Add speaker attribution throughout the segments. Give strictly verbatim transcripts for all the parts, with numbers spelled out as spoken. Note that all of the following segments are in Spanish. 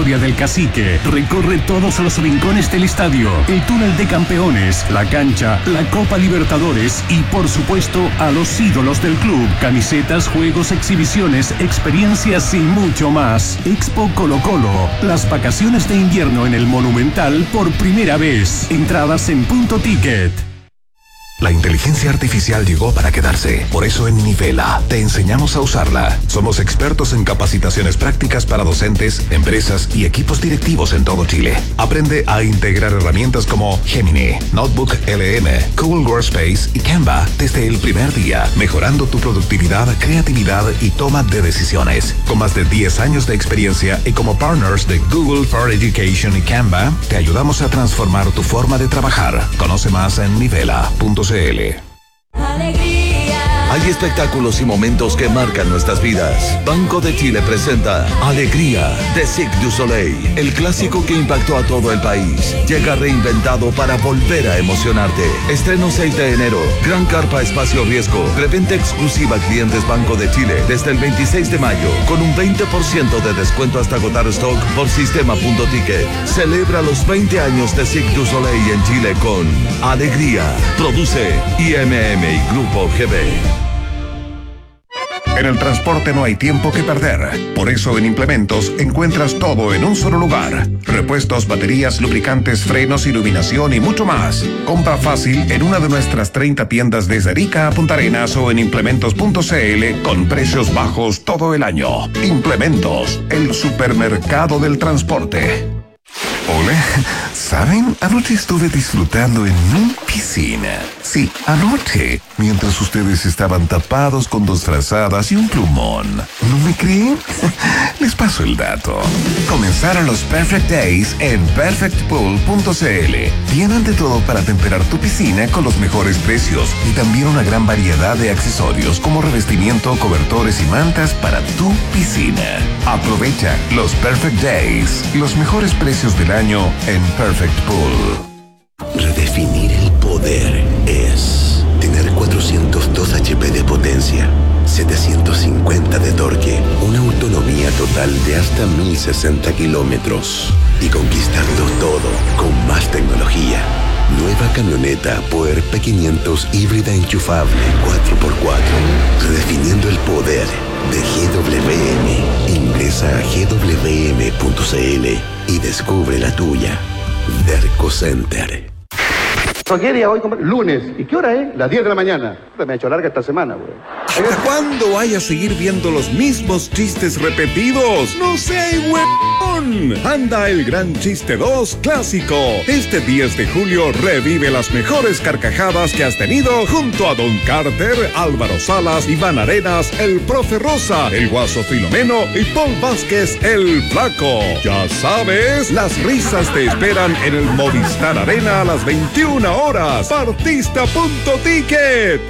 Speaker 1: historia del Cacique. Recorre todos los rincones del estadio, el túnel de campeones, la cancha, la Copa Libertadores y, por supuesto, a los ídolos del club. Camisetas, juegos, exhibiciones, experiencias y mucho más. Expo Colo Colo. Las vacaciones de invierno en el Monumental por primera vez. Entradas en Punto Ticket.
Speaker 2: La inteligencia artificial llegó para quedarse. Por eso en Nivela te enseñamos a usarla. Somos expertos en capacitaciones prácticas para docentes, empresas y equipos directivos en todo Chile. Aprende a integrar herramientas como Gemini, Notebook L M, Google Workspace y Canva desde el primer día, mejorando tu productividad, creatividad y toma de decisiones. Con más de diez años de experiencia y como partners de Google for Education y Canva, te ayudamos a transformar tu forma de trabajar. Conoce más en nivela punto c l.
Speaker 3: Hay espectáculos y momentos que marcan nuestras vidas. Banco de Chile presenta Alegría de Cirque du Soleil, el clásico que impactó a todo el país. Llega reinventado para volver a emocionarte. Estreno seis de enero. Gran Carpa Espacio Riesgo. Preventa exclusiva a clientes Banco de Chile desde el veintiséis de mayo con un veinte por ciento de descuento hasta agotar stock por sistema punto ticket. Celebra los veinte años de Cirque du Soleil en Chile con Alegría. Produce I M M y Grupo G B.
Speaker 2: En el transporte no hay tiempo que perder. Por eso en Implementos encuentras todo en un solo lugar. Repuestos, baterías, lubricantes, frenos, iluminación y mucho más. Compra fácil en una de nuestras treinta tiendas desde Arica a Punta Arenas o en implementos punto c l con precios bajos todo el año. Implementos, el supermercado del transporte. Hola, ¿saben? Anoche estuve disfrutando en mi piscina. Sí, anoche, mientras ustedes estaban tapados con dos frazadas y un plumón. ¿No me creen? Les paso el dato. Comenzaron los Perfect Days en perfect pool punto c l. Tienen de todo para temperar tu piscina con los mejores precios y también una gran variedad de accesorios como revestimiento, cobertores y mantas para tu piscina. Aprovecha los Perfect Days, los mejores precios del año en Perfect Pool.
Speaker 4: Redefinir el poder es tener cuatrocientos dos hachas de potencia, setecientos cincuenta de torque, una autonomía total de hasta mil sesenta kilómetros y conquistarlo todo con más tecnología. Nueva camioneta Power P quinientos híbrida enchufable cuatro por cuatro. Redefiniendo el poder de G W M. Ingresa a g w m punto c l y descubre la tuya. Derco Center.
Speaker 5: ¿Qué día hoy? Lunes. ¿Y qué hora es? Las diez de la mañana. Me ha hecho larga esta semana, güey.
Speaker 6: ¿Hasta cuándo vaya a seguir viendo los mismos chistes repetidos? ¡No sé, huevón! Anda el Gran Chiste dos Clásico. Este diez de julio revive las mejores carcajadas que has tenido junto a Don Carter, Álvaro Salas, Iván Arenas, el Profe Rosa, el Guaso Filomeno y Paul Vázquez, el Flaco. Ya sabes, las risas te esperan en el Movistar Arena a las veintiuna horas. Partista punto ticket.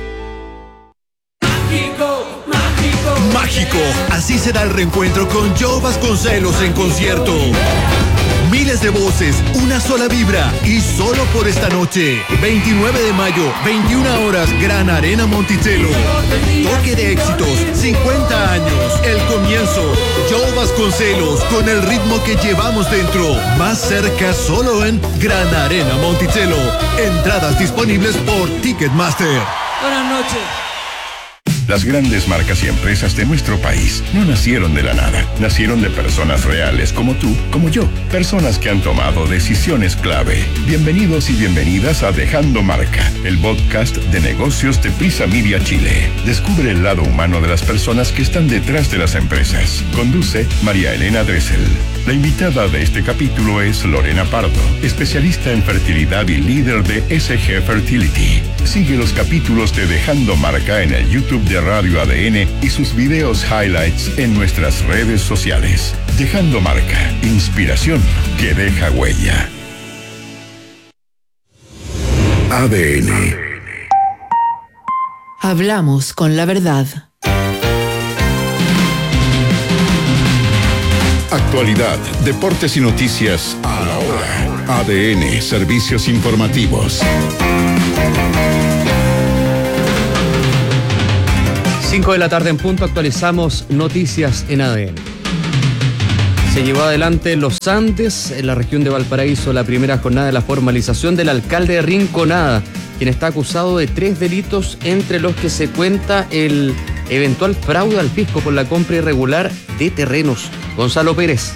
Speaker 7: Mágico, mágico.
Speaker 8: Mágico. Así será el reencuentro con Joe Vasconcelos en concierto. Miles de voces, una sola vibra y solo por esta noche. veintinueve de mayo, veintiuna horas, Gran Arena Monticello. Toque de éxitos, cincuenta años, el comienzo. Joe Vasconcelos con el ritmo que llevamos dentro. Más cerca solo en Gran Arena Monticello. Entradas disponibles por Ticketmaster.
Speaker 7: Buenas noches.
Speaker 2: Las grandes marcas y empresas de nuestro país no nacieron de la nada. Nacieron de personas reales como tú, como yo. Personas que han tomado decisiones clave. Bienvenidos y bienvenidas a Dejando Marca, el podcast de negocios de Prisa Media Chile. Descubre el lado humano de las personas que están detrás de las empresas. Conduce María Elena Dressel. La invitada de este capítulo es Lorena Pardo, especialista en fertilidad y líder de S G Fertility. Sigue los capítulos de Dejando Marca en el YouTube de Radio A D N y sus videos highlights en nuestras redes sociales. Dejando Marca, inspiración que deja huella. A D N.
Speaker 9: Hablamos con la verdad.
Speaker 2: Actualidad, deportes y noticias a la hora. A D N, servicios informativos.
Speaker 10: cinco de la tarde en punto, actualizamos noticias en A D N. Se llevó adelante en los Andes, en la región de Valparaíso, la primera jornada de la formalización del alcalde de Rinconada, quien está acusado de tres delitos, entre los que se cuenta el eventual fraude al fisco por la compra irregular de terrenos. Gonzalo Pérez.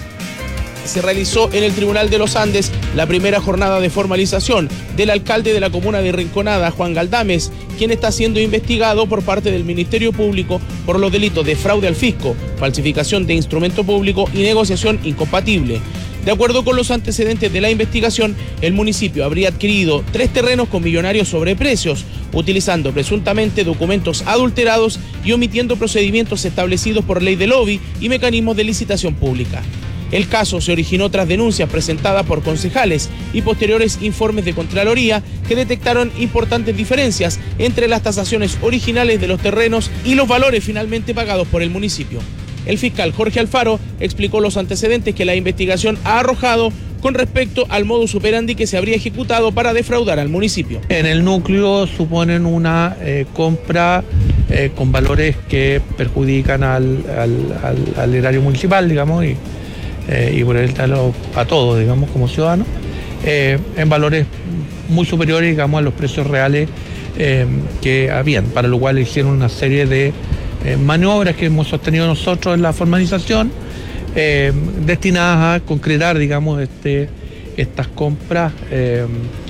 Speaker 11: Se realizó en el Tribunal de los Andes la primera jornada de formalización del alcalde de la comuna de Rinconada, Juan Galdames, quien está siendo investigado por parte del Ministerio Público por los delitos de fraude al fisco, falsificación de instrumento público y negociación incompatible. De acuerdo con los antecedentes de la investigación, el municipio habría adquirido tres terrenos con millonarios sobreprecios, utilizando presuntamente documentos adulterados y omitiendo procedimientos establecidos por ley de lobby y mecanismos de licitación pública. El caso se originó tras denuncias presentadas por concejales y posteriores informes de Contraloría que detectaron importantes diferencias entre las tasaciones originales de los terrenos y los valores finalmente pagados por el municipio. El fiscal Jorge Alfaro explicó los antecedentes que la investigación ha arrojado con respecto al modus operandi que se habría ejecutado para defraudar al municipio.
Speaker 12: En el núcleo suponen una eh, compra eh, con valores que perjudican al, al, al, al erario municipal, digamos, y Eh, y por el talo a todos, digamos, como ciudadanos, eh, en valores muy superiores, digamos, a los precios reales eh, que habían, para lo cual hicieron una serie de eh, maniobras que hemos sostenido nosotros en la formalización, eh, destinadas a concretar, digamos, este, estas compras eh,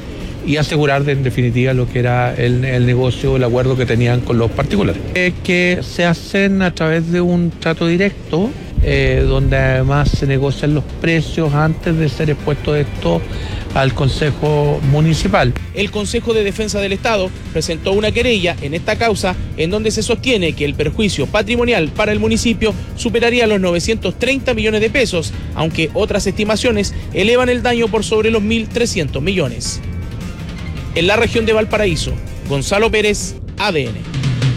Speaker 12: y asegurar de, en definitiva lo que era el, el negocio, el acuerdo que tenían con los particulares, eh, que se hacen a través de un trato directo, Eh, donde además se negocian los precios antes de ser expuesto esto al Consejo Municipal.
Speaker 11: El Consejo de Defensa del Estado presentó una querella en esta causa en donde se sostiene que el perjuicio patrimonial para el municipio superaría los novecientos treinta millones de pesos, aunque otras estimaciones elevan el daño por sobre los mil trescientos millones. En la región de Valparaíso, Gonzalo Pérez, A D N.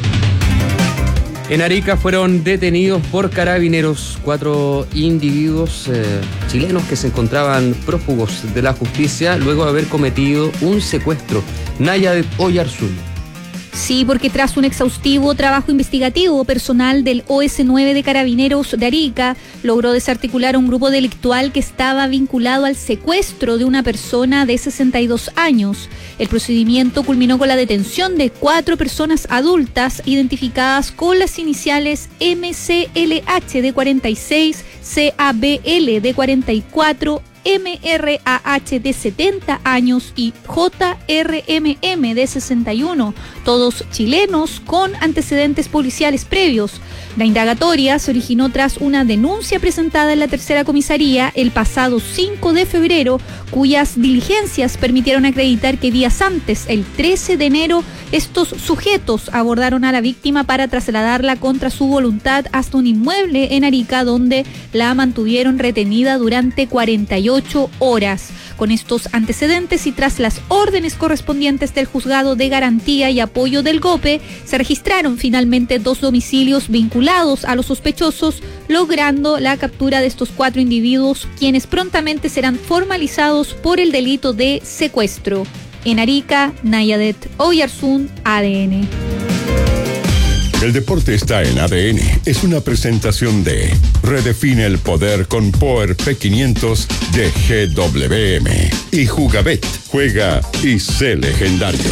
Speaker 10: En Arica fueron detenidos por carabineros cuatro individuos eh, chilenos que se encontraban prófugos de la justicia luego de haber cometido un secuestro. Nayadet Oyarzún.
Speaker 13: Sí, porque tras un exhaustivo trabajo investigativo, personal del O S nueve de Carabineros de Arica logró desarticular a un grupo delictual que estaba vinculado al secuestro de una persona de sesenta y dos años. El procedimiento culminó con la detención de cuatro personas adultas identificadas con las iniciales M C L H de cuarenta y seis, C A B L de cuarenta y cuatro, M R A H de setenta años y J R M M de sesenta y uno, todos chilenos con antecedentes policiales previos. La indagatoria se originó tras una denuncia presentada en la tercera comisaría el pasado cinco de febrero, cuyas diligencias permitieron acreditar que días antes, el trece de enero, estos sujetos abordaron a la víctima para trasladarla contra su voluntad hasta un inmueble en Arica, donde la mantuvieron retenida durante cuarenta y ocho horas. Con estos antecedentes y tras las órdenes correspondientes del Juzgado de Garantía y Apoyo del GOPE, se registraron finalmente dos domicilios vinculados a los sospechosos, logrando la captura de estos cuatro individuos, quienes prontamente serán formalizados por el delito de secuestro. En Arica, Nayadet Oyarzún, A D N.
Speaker 1: El deporte está en A D N. Es una presentación de Redefine el poder con Power P quinientos de G W M. Y Jugabet. Juega y sé legendario.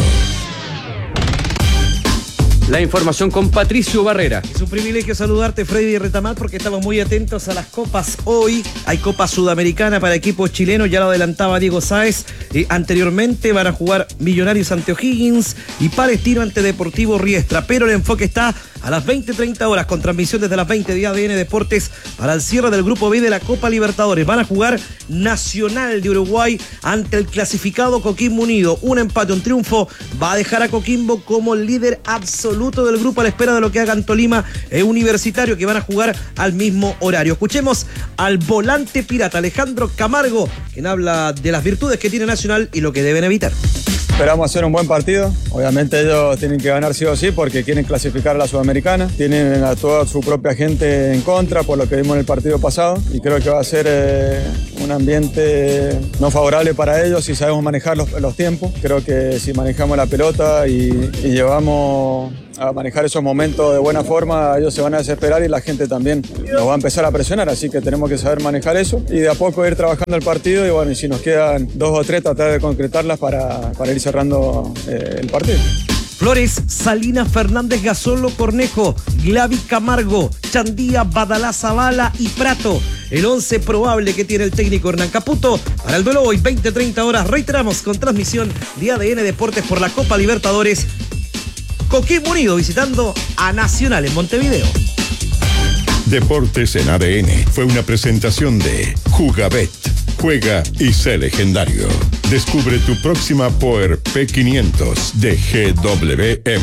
Speaker 10: La información con Patricio Barrera.
Speaker 14: Es un privilegio saludarte, Freddy Retamal, porque estamos muy atentos a las copas hoy. Hay Copa Sudamericana para equipos chilenos, ya lo adelantaba Diego Sáez. Eh, anteriormente van a jugar Millonarios ante O'Higgins y Palestino ante Deportivo Riestra. Pero el enfoque está a las veinte treinta horas, con transmisión desde las veinte de A D N Deportes para el cierre del Grupo B de la Copa Libertadores. Van a jugar Nacional de Uruguay ante el clasificado Coquimbo Unido. Un empate, un triunfo va a dejar a Coquimbo como líder absoluto del grupo, a la espera de lo que hagan Tolima e Universitario, que van a jugar al mismo horario. Escuchemos al volante pirata Alejandro Camargo, quien habla de las virtudes que tiene Nacional y lo que deben evitar.
Speaker 15: Esperamos hacer un buen partido. Obviamente ellos tienen que ganar sí o sí porque quieren clasificar a la Sudamericana. Tienen a toda su propia gente en contra por lo que vimos en el partido pasado y creo que va a ser eh, un ambiente no favorable para ellos si sabemos manejar los, los tiempos. Creo que si manejamos la pelota y, y llevamos a manejar esos momentos de buena forma, ellos se van a desesperar y la gente también nos va a empezar a presionar, así que tenemos que saber manejar eso y de a poco ir trabajando el partido y bueno, y si nos quedan dos o tres, tratar de concretarlas para, para ir cerrando eh, el partido.
Speaker 14: Flores, Salinas, Fernández, Gasolo, Cornejo, Glavi, Camargo, Chandía, Badalá, Zavala y Prato. El once probable que tiene el técnico Hernán Caputo para el duelo hoy, veinte treinta horas. Reiteramos, con transmisión de A D N Deportes por la Copa Libertadores. Coquimbo Unido visitando a Nacional en Montevideo.
Speaker 16: Deportes en A D N fue una presentación de Jugabet. Juega y sé legendario. Descubre tu próxima Power P quinientos de G W M.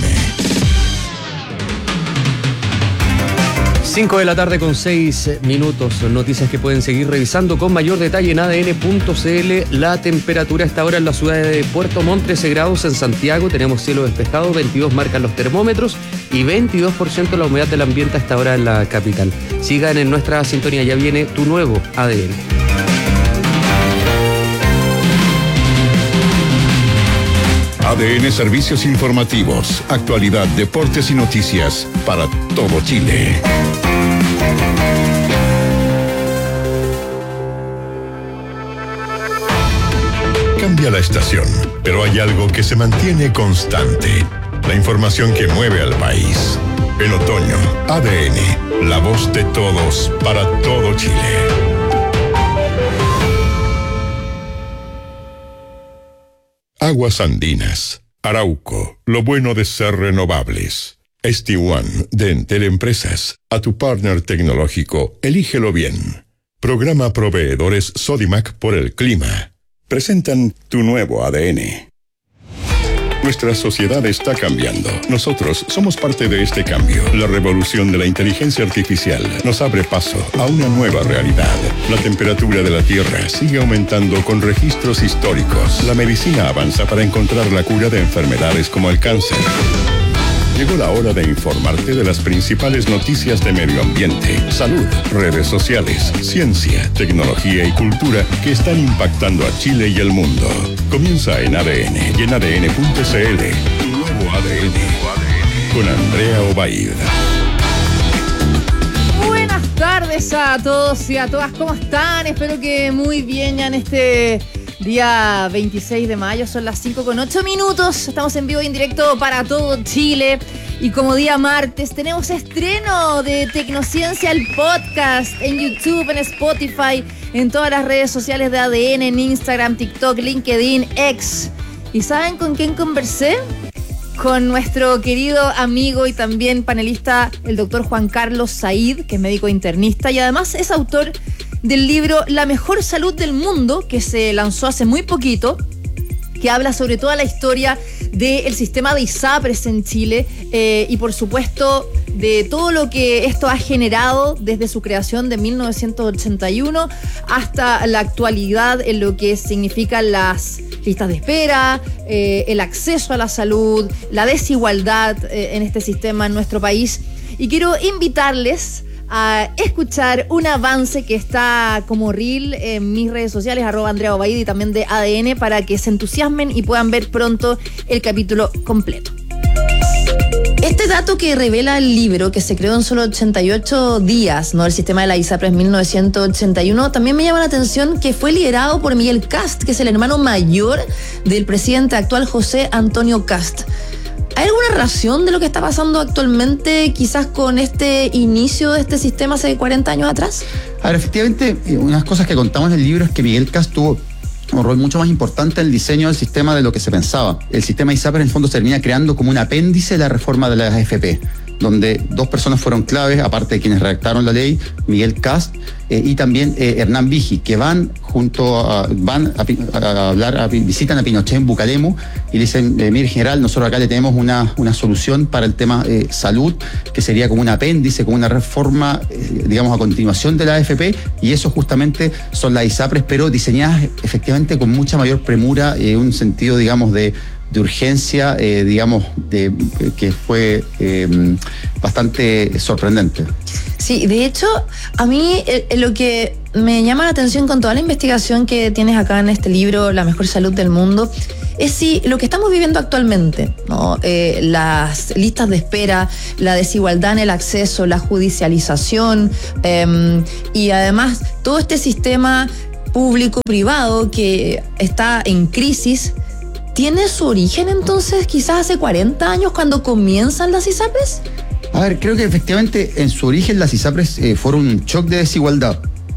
Speaker 10: cinco de la tarde con seis minutos. Noticias que pueden seguir revisando con mayor detalle en A D N punto C L. La temperatura a esta hora en la ciudad de Puerto Montt, trece grados. En Santiago tenemos cielo despejado, veintidós marcan los termómetros y veintidós por ciento la humedad del ambiente a esta hora en la capital. Sigan en nuestra sintonía, ya viene tu nuevo A D N.
Speaker 16: A D N Servicios Informativos, actualidad, deportes y noticias para todo Chile. Cambia la estación, pero hay algo que se mantiene constante. La información que mueve al país. En otoño, A D N, la voz de todos para todo Chile. Aguas Andinas, Arauco, lo bueno de ser renovables. S T uno de Entel Empresas, a tu partner tecnológico, elígelo bien. Programa Proveedores Sodimac por el clima. Presentan tu nuevo A D N. Nuestra sociedad está cambiando. Nosotros somos parte de este cambio. La revolución de la inteligencia artificial nos abre paso a una nueva realidad. La temperatura de la Tierra sigue aumentando con registros históricos. La medicina avanza para encontrar la cura de enfermedades como el cáncer. Llegó la hora de informarte de las principales noticias de medio ambiente, salud, redes sociales, ciencia, tecnología y cultura que están impactando a Chile y el mundo. Comienza en A D N y en A D N punto C L. Tu nuevo A D N con Andrea Obaid.
Speaker 17: Buenas tardes a todos y a todas, ¿cómo están? Espero que muy bien ya en este día veintiséis de mayo, son las cinco con ocho minutos. Estamos en vivo y en directo para todo Chile. Y como día martes, tenemos estreno de Tecnociencia, el podcast, en YouTube, en Spotify, en todas las redes sociales de A D N, en Instagram, TikTok, LinkedIn, X. ¿Y saben con quién conversé? Con nuestro querido amigo y también panelista, el doctor Juan Carlos Said, que es médico internista y además es autor del libro La Mejor Salud del Mundo, que se lanzó hace muy poquito, que habla sobre toda la historia del sistema de ISAPRES en Chile eh, y por supuesto de todo lo que esto ha generado desde su creación de mil novecientos ochenta y uno hasta la actualidad en lo que significan las listas de espera, eh, el acceso a la salud, la desigualdad eh, en este sistema en nuestro país. Y quiero invitarles a escuchar un avance que está como reel en mis redes sociales, arroba Andrea Obaid, y también de A D N, para que se entusiasmen y puedan ver pronto el capítulo completo. Este dato que revela el libro, que se creó en solo ochenta y ocho días, ¿no? El sistema de la ISAPRES mil novecientos ochenta y uno, también me llama la atención que fue liderado por Miguel Kast, que es el hermano mayor del presidente actual José Antonio Kast. ¿Hay alguna razón de lo que está pasando actualmente, quizás con este inicio de este sistema hace cuarenta años atrás?
Speaker 18: A ver, efectivamente, unas cosas que contamos en el libro es que Miguel Kast tuvo un rol mucho más importante en el diseño del sistema de lo que se pensaba. El sistema ISAPRES en el fondo se termina creando como un apéndice de la reforma de las A F P, donde dos personas fueron claves, aparte de quienes redactaron la ley, Miguel Kast eh, y también eh, Hernán Vigi, que van junto a, van a, a hablar, a, visitan a Pinochet en Bucaremu y le dicen, eh, mire general, nosotros acá le tenemos una, una solución para el tema eh, salud, que sería como un apéndice, como una reforma, eh, digamos, a continuación de la A F P, y eso justamente son las ISAPRES, pero diseñadas efectivamente con mucha mayor premura, en eh, un sentido, digamos, de de urgencia, eh, digamos, de, que fue eh, bastante sorprendente.
Speaker 17: Sí, de hecho, a mí eh, lo que me llama la atención con toda la investigación que tienes acá en este libro, La Mejor Salud del Mundo,
Speaker 19: es si lo que estamos viviendo actualmente, ¿no? Eh, las listas de espera, la desigualdad en el acceso, la judicialización eh, y además todo este sistema público-privado que está en crisis, ¿tiene su origen entonces quizás hace cuarenta años cuando comienzan las ISAPRES?
Speaker 18: A ver, creo que efectivamente en su origen las ISAPRES eh, fueron un shock de desigualdad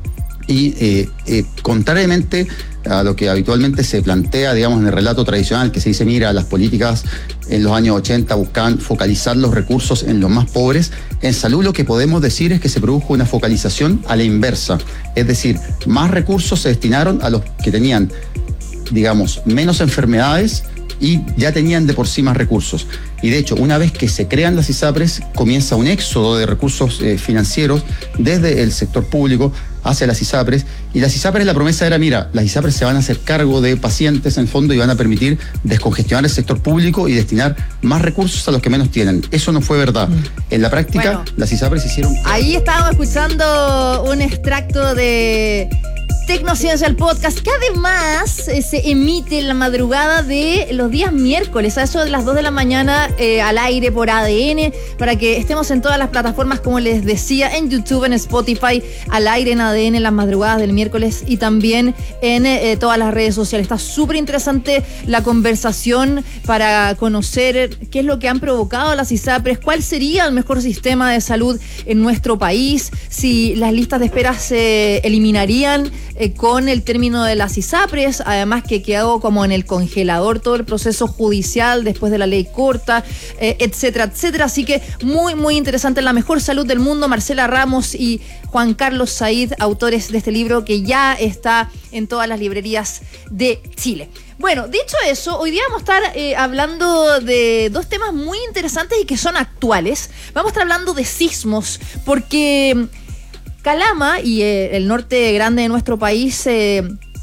Speaker 18: y eh, eh, contrariamente a lo que habitualmente se plantea, digamos, en el relato tradicional, que se dice, mira, las políticas en los años ochenta buscaban focalizar los recursos en los más pobres. En salud lo que podemos decir es que se produjo una focalización a la inversa, es decir, más recursos se destinaron a los que tenían, digamos, menos enfermedades y ya tenían de por sí más recursos. Y de hecho, una vez que se crean las ISAPRES, comienza un éxodo de recursos eh, financieros desde el sector público hacia las ISAPRES. Y las ISAPRES, la promesa era, mira, las ISAPRES se van a hacer cargo de pacientes en el fondo y van a permitir descongestionar el sector público y destinar más recursos a los que menos tienen. Eso no fue verdad. En la práctica, bueno, las ISAPRES hicieron...
Speaker 17: Ahí estábamos escuchando un extracto de Tecnociencia, el podcast, que además eh, se emite en la madrugada de los días miércoles, a eso de las dos de la mañana, eh, al aire por A D N, para que estemos en todas las plataformas, como les decía, en YouTube, en Spotify, al aire en A D N en las madrugadas del miércoles y también en eh, todas las redes sociales. Está súper interesante la conversación para conocer qué es lo que han provocado las ISAPRES, cuál sería el mejor sistema de salud en nuestro país, si las listas de espera se eliminarían Eh, con el término de las ISAPRES, además que quedó como en el congelador todo el proceso judicial después de la ley corta, eh, etcétera, etcétera. Así que muy, muy interesante. La mejor salud del mundo, Marcela Ramos y Juan Carlos Said, autores de este libro que ya está en todas las librerías de Chile. Bueno, dicho eso, hoy día vamos a estar eh, hablando de dos temas muy interesantes y que son actuales. Vamos a estar hablando de sismos, porque Calama y eh, el norte grande de nuestro país eh,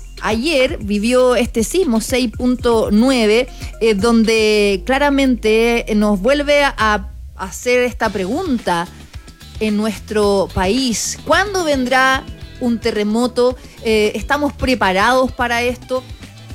Speaker 17: ayer vivió este sismo seis punto nueve, eh, donde claramente nos vuelve a, a hacer esta pregunta en nuestro país. ¿Cuándo vendrá un terremoto? Eh, ¿Estamos preparados para esto?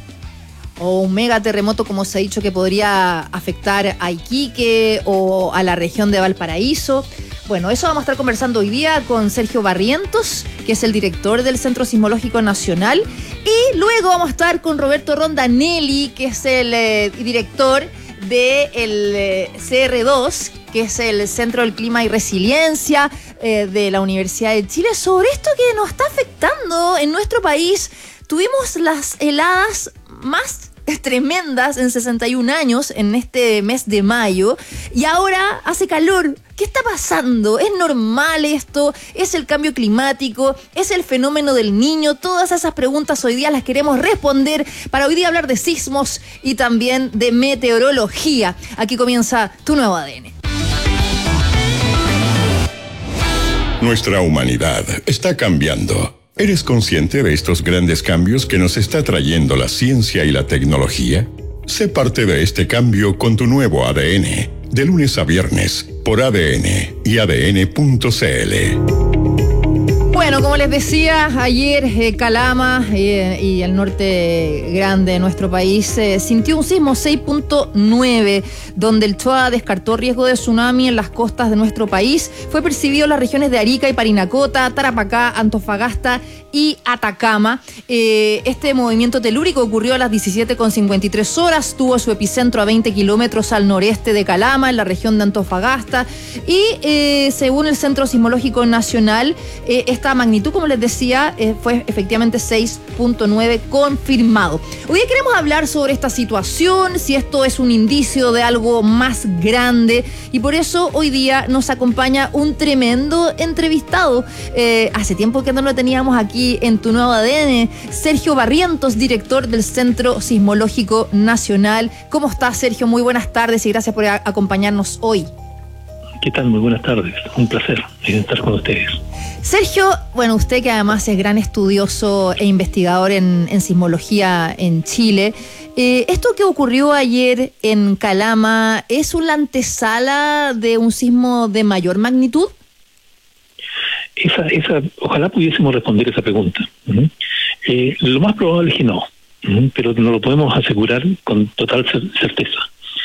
Speaker 17: O un megaterremoto, como se ha dicho, que podría afectar a Iquique o a la región de Valparaíso. Bueno, eso vamos a estar conversando hoy día con Sergio Barrientos, que es el director del Centro Sismológico Nacional. Y luego vamos a estar con Roberto Rondanelli, que es el eh, director del eh, C R dos, que es el Centro del Clima y Resiliencia eh, de la Universidad de Chile, sobre esto que nos está afectando en nuestro país. Tuvimos las heladas más tremendas en sesenta y un años en este mes de mayo y ahora hace calor. ¿Qué está pasando? ¿Es normal esto? ¿Es el cambio climático? ¿Es el fenómeno del Niño? Todas esas preguntas hoy día las queremos responder para hoy día hablar de sismos y también de meteorología. Aquí comienza Tu Nuevo A D N.
Speaker 16: Nuestra humanidad está cambiando. ¿Eres consciente de estos grandes cambios que nos está trayendo la ciencia y la tecnología? Sé parte de este cambio con tu nuevo A D N, de lunes a viernes, por A D N y A D N punto C L.
Speaker 17: Bueno, como les decía, ayer eh, Calama eh, y el norte grande de nuestro país eh, sintió un sismo seis punto nueve, donde el C H O A descartó riesgo de tsunami en las costas de nuestro país. Fue percibido en las regiones de Arica y Parinacota, Tarapacá, Antofagasta y Atacama. Eh, este movimiento telúrico ocurrió a las diecisiete con cincuenta y tres horas, tuvo su epicentro a veinte kilómetros al noreste de Calama, en la región de Antofagasta, y eh, según el Centro Sismológico Nacional, eh, esta magnitud, como les decía, eh, fue efectivamente seis punto nueve confirmado. Hoy día queremos hablar sobre esta situación, si esto es un indicio de algo más grande, y por eso hoy día nos acompaña un tremendo entrevistado. Eh, hace tiempo que no lo teníamos aquí en Tu Nuevo A D N, Sergio Barrientos, director del Centro Sismológico Nacional. ¿Cómo estás, Sergio? Muy buenas tardes y gracias por a- acompañarnos hoy.
Speaker 20: ¿Qué tal? Muy buenas tardes. Un placer estar con ustedes.
Speaker 17: Sergio, bueno, usted que además es gran estudioso e investigador en, en sismología en Chile, eh, ¿esto que ocurrió ayer en Calama es una antesala de un sismo de mayor magnitud?
Speaker 20: Esa, esa, ojalá pudiésemos responder esa pregunta. Uh-huh. Eh, lo más probable es que no. pero no lo podemos asegurar con total certeza.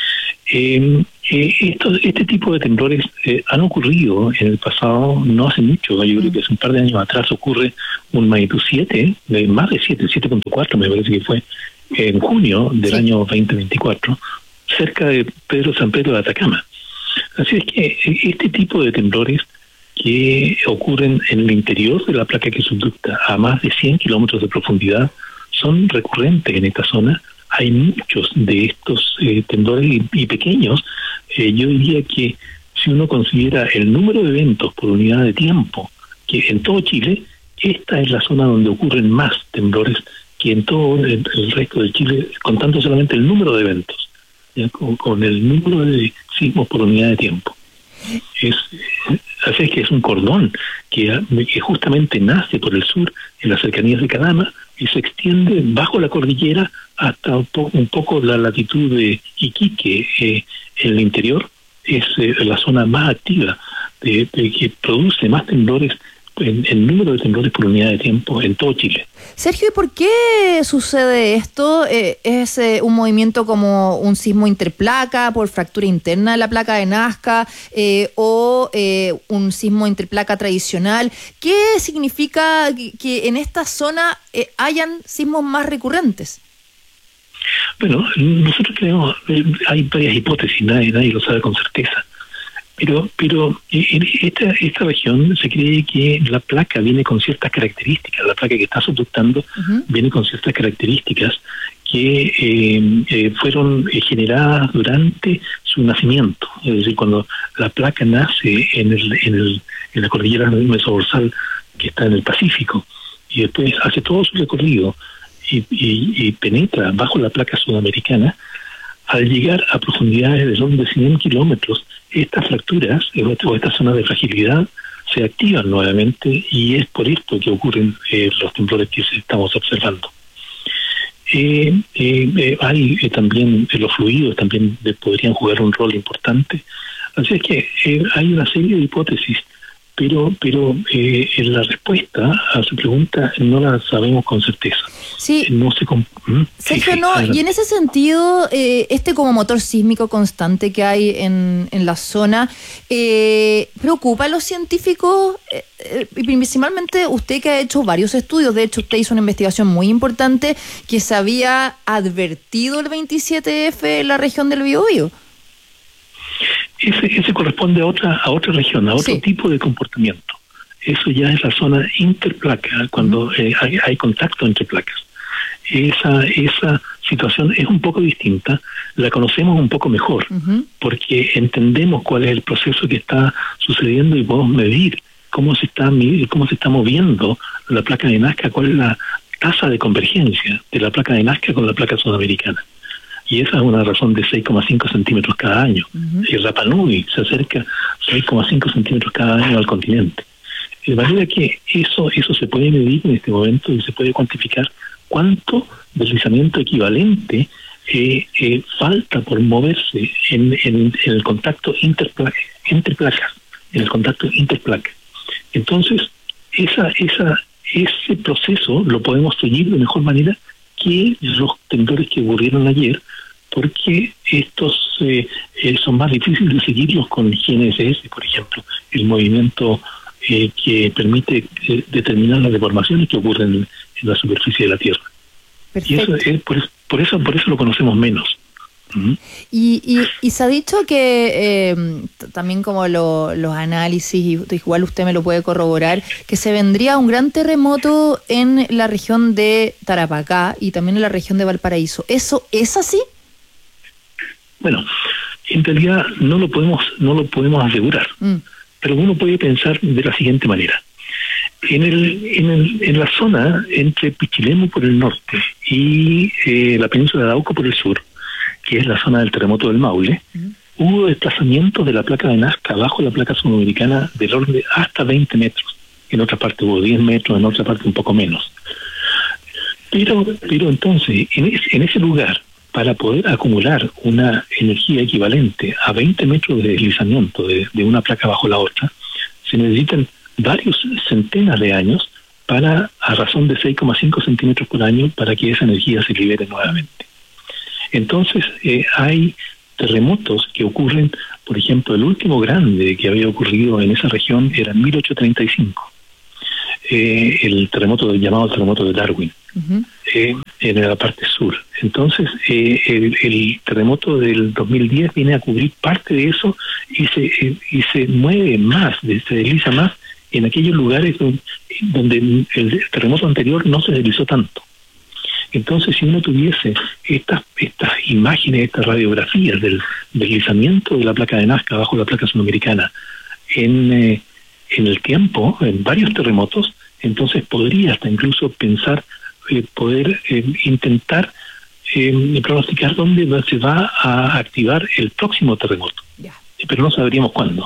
Speaker 20: Eh, eh, esto, este tipo de temblores eh, han ocurrido en el pasado, no hace mucho. Yo creo que hace un par de años atrás ocurre un magnitud siete, de más de siete, siete punto cuatro me parece que fue, en junio del sí. año veinte veinticuatro, cerca de Pedro San Pedro de Atacama. Así es que este tipo de temblores que ocurren en el interior de la placa que subducta a más de cien kilómetros de profundidad son recurrentes en esta zona. Hay muchos de estos eh, temblores y, y pequeños. Eh, yo diría que si uno considera el número de eventos por unidad de tiempo, que en todo Chile, esta es la zona donde ocurren más temblores que en todo el, el resto de Chile, contando solamente el número de eventos, ¿ya? Con, con el número de sismos por unidad de tiempo. Es, así es que es un cordón que, que justamente nace por el sur, en las cercanías de Cadama, y se extiende bajo la cordillera hasta un, po un poco la latitud de Iquique, eh, en el interior. Es eh, la zona más activa, de, de que produce más temblores, en el número de temblores por unidad de tiempo en todo Chile.
Speaker 17: Sergio, ¿y por qué sucede esto? Eh, ¿Es eh, un movimiento como un sismo interplaca por fractura interna de la placa de Nazca eh, o eh, un sismo interplaca tradicional? ¿Qué significa que, que en esta zona eh, hayan sismos más recurrentes?
Speaker 20: Bueno, nosotros creemos, hay varias hipótesis, nadie, nadie lo sabe con certeza. Pero pero en esta, esta región se cree que la placa viene con ciertas características, la placa que está subductando uh-huh. viene con ciertas características que eh, eh, fueron generadas durante su nacimiento. Es decir, cuando la placa nace en, el, en, el, en la cordillera mesodorsal que está en el Pacífico y después hace todo su recorrido y, y, y penetra bajo la placa sudamericana, al llegar a profundidades de orden de cien kilómetros, estas fracturas o estas zonas de fragilidad se activan nuevamente y es por esto que ocurren eh, los temblores que estamos observando. Eh, eh, eh, hay eh, también eh, los fluidos también eh, podrían jugar un rol importante. Así es que eh, hay una serie de hipótesis, pero pero eh, en la respuesta a su pregunta no la sabemos con certeza.
Speaker 17: Sí.
Speaker 20: No se ¿Mm?
Speaker 17: Sergio, no, y en ese sentido, eh, este como motor sísmico constante que hay en, en la zona, eh, ¿preocupa a los científicos? Eh, eh, principalmente usted, que ha hecho varios estudios, de hecho usted hizo una investigación muy importante que se había advertido el veintisiete F en la región del Biobío.
Speaker 20: Ese, ese corresponde a otra a otra región, a otro sí. tipo de comportamiento. Eso ya es la zona interplaca, cuando uh-huh. eh, hay, hay contacto entre placas. Esa esa situación es un poco distinta, la conocemos un poco mejor, uh-huh. porque entendemos cuál es el proceso que está sucediendo y podemos medir cómo se está cómo se está moviendo la placa de Nazca, cuál es la tasa de convergencia de la placa de Nazca con la placa sudamericana. Y esa es una razón de seis coma cinco centímetros cada año. Uh-huh. Y Rapa Nui se acerca seis coma cinco centímetros cada año al continente. De manera que eso eso se puede medir en este momento y se puede cuantificar cuánto deslizamiento equivalente eh, eh, falta por moverse en, en, en el contacto interplaca, entre placas, en el contacto interplaca. Entonces, esa esa ese proceso lo podemos seguir de mejor manera que los temblores que ocurrieron ayer, porque estos eh, eh, son más difíciles de seguirlos con G N S S, por ejemplo, el movimiento eh, que permite eh, determinar las deformaciones que ocurren en, en la superficie de la Tierra. Perfecto. Y eso es por, por eso por eso lo conocemos menos. ¿Mm?
Speaker 17: Y, y, y se ha dicho que eh, también como lo, los análisis, y igual usted me lo puede corroborar, que se vendría un gran terremoto en la región de Tarapacá y también en la región de Valparaíso. ¿Eso es así?
Speaker 20: Bueno, en realidad no lo podemos no lo podemos asegurar, mm. pero uno puede pensar de la siguiente manera. En el, en el en la zona entre Pichilemu por el norte y eh, la península de Arauco por el sur, que es la zona del terremoto del Maule, uh-huh. hubo desplazamientos de la placa de Nazca bajo la placa sudamericana del orden de hasta veinte metros. En otra parte hubo diez metros, en otra parte un poco menos. Pero pero entonces, en ese, en ese lugar, para poder acumular una energía equivalente a veinte metros de deslizamiento de, de una placa bajo la otra, se necesitan varios centenas de años para a razón de seis coma cinco centímetros por año para que esa energía se libere nuevamente. Entonces, eh, hay terremotos que ocurren, por ejemplo, el último grande que había ocurrido en esa región era en mil ochocientos treinta y cinco, eh, el terremoto llamado terremoto de Darwin, uh-huh. eh, en la parte sur. Entonces, eh, el, el terremoto del dos mil diez viene a cubrir parte de eso y se eh, y se mueve más, se desliza más en aquellos lugares donde, donde el terremoto anterior no se deslizó tanto. Entonces, si uno tuviese estas estas imágenes, estas radiografías del deslizamiento de la placa de Nazca bajo la placa sudamericana en, eh, en el tiempo, en varios terremotos, entonces podría hasta incluso pensar eh, poder eh, intentar eh, pronosticar dónde va, se va a activar el próximo terremoto. Yeah. Pero no sabríamos cuándo.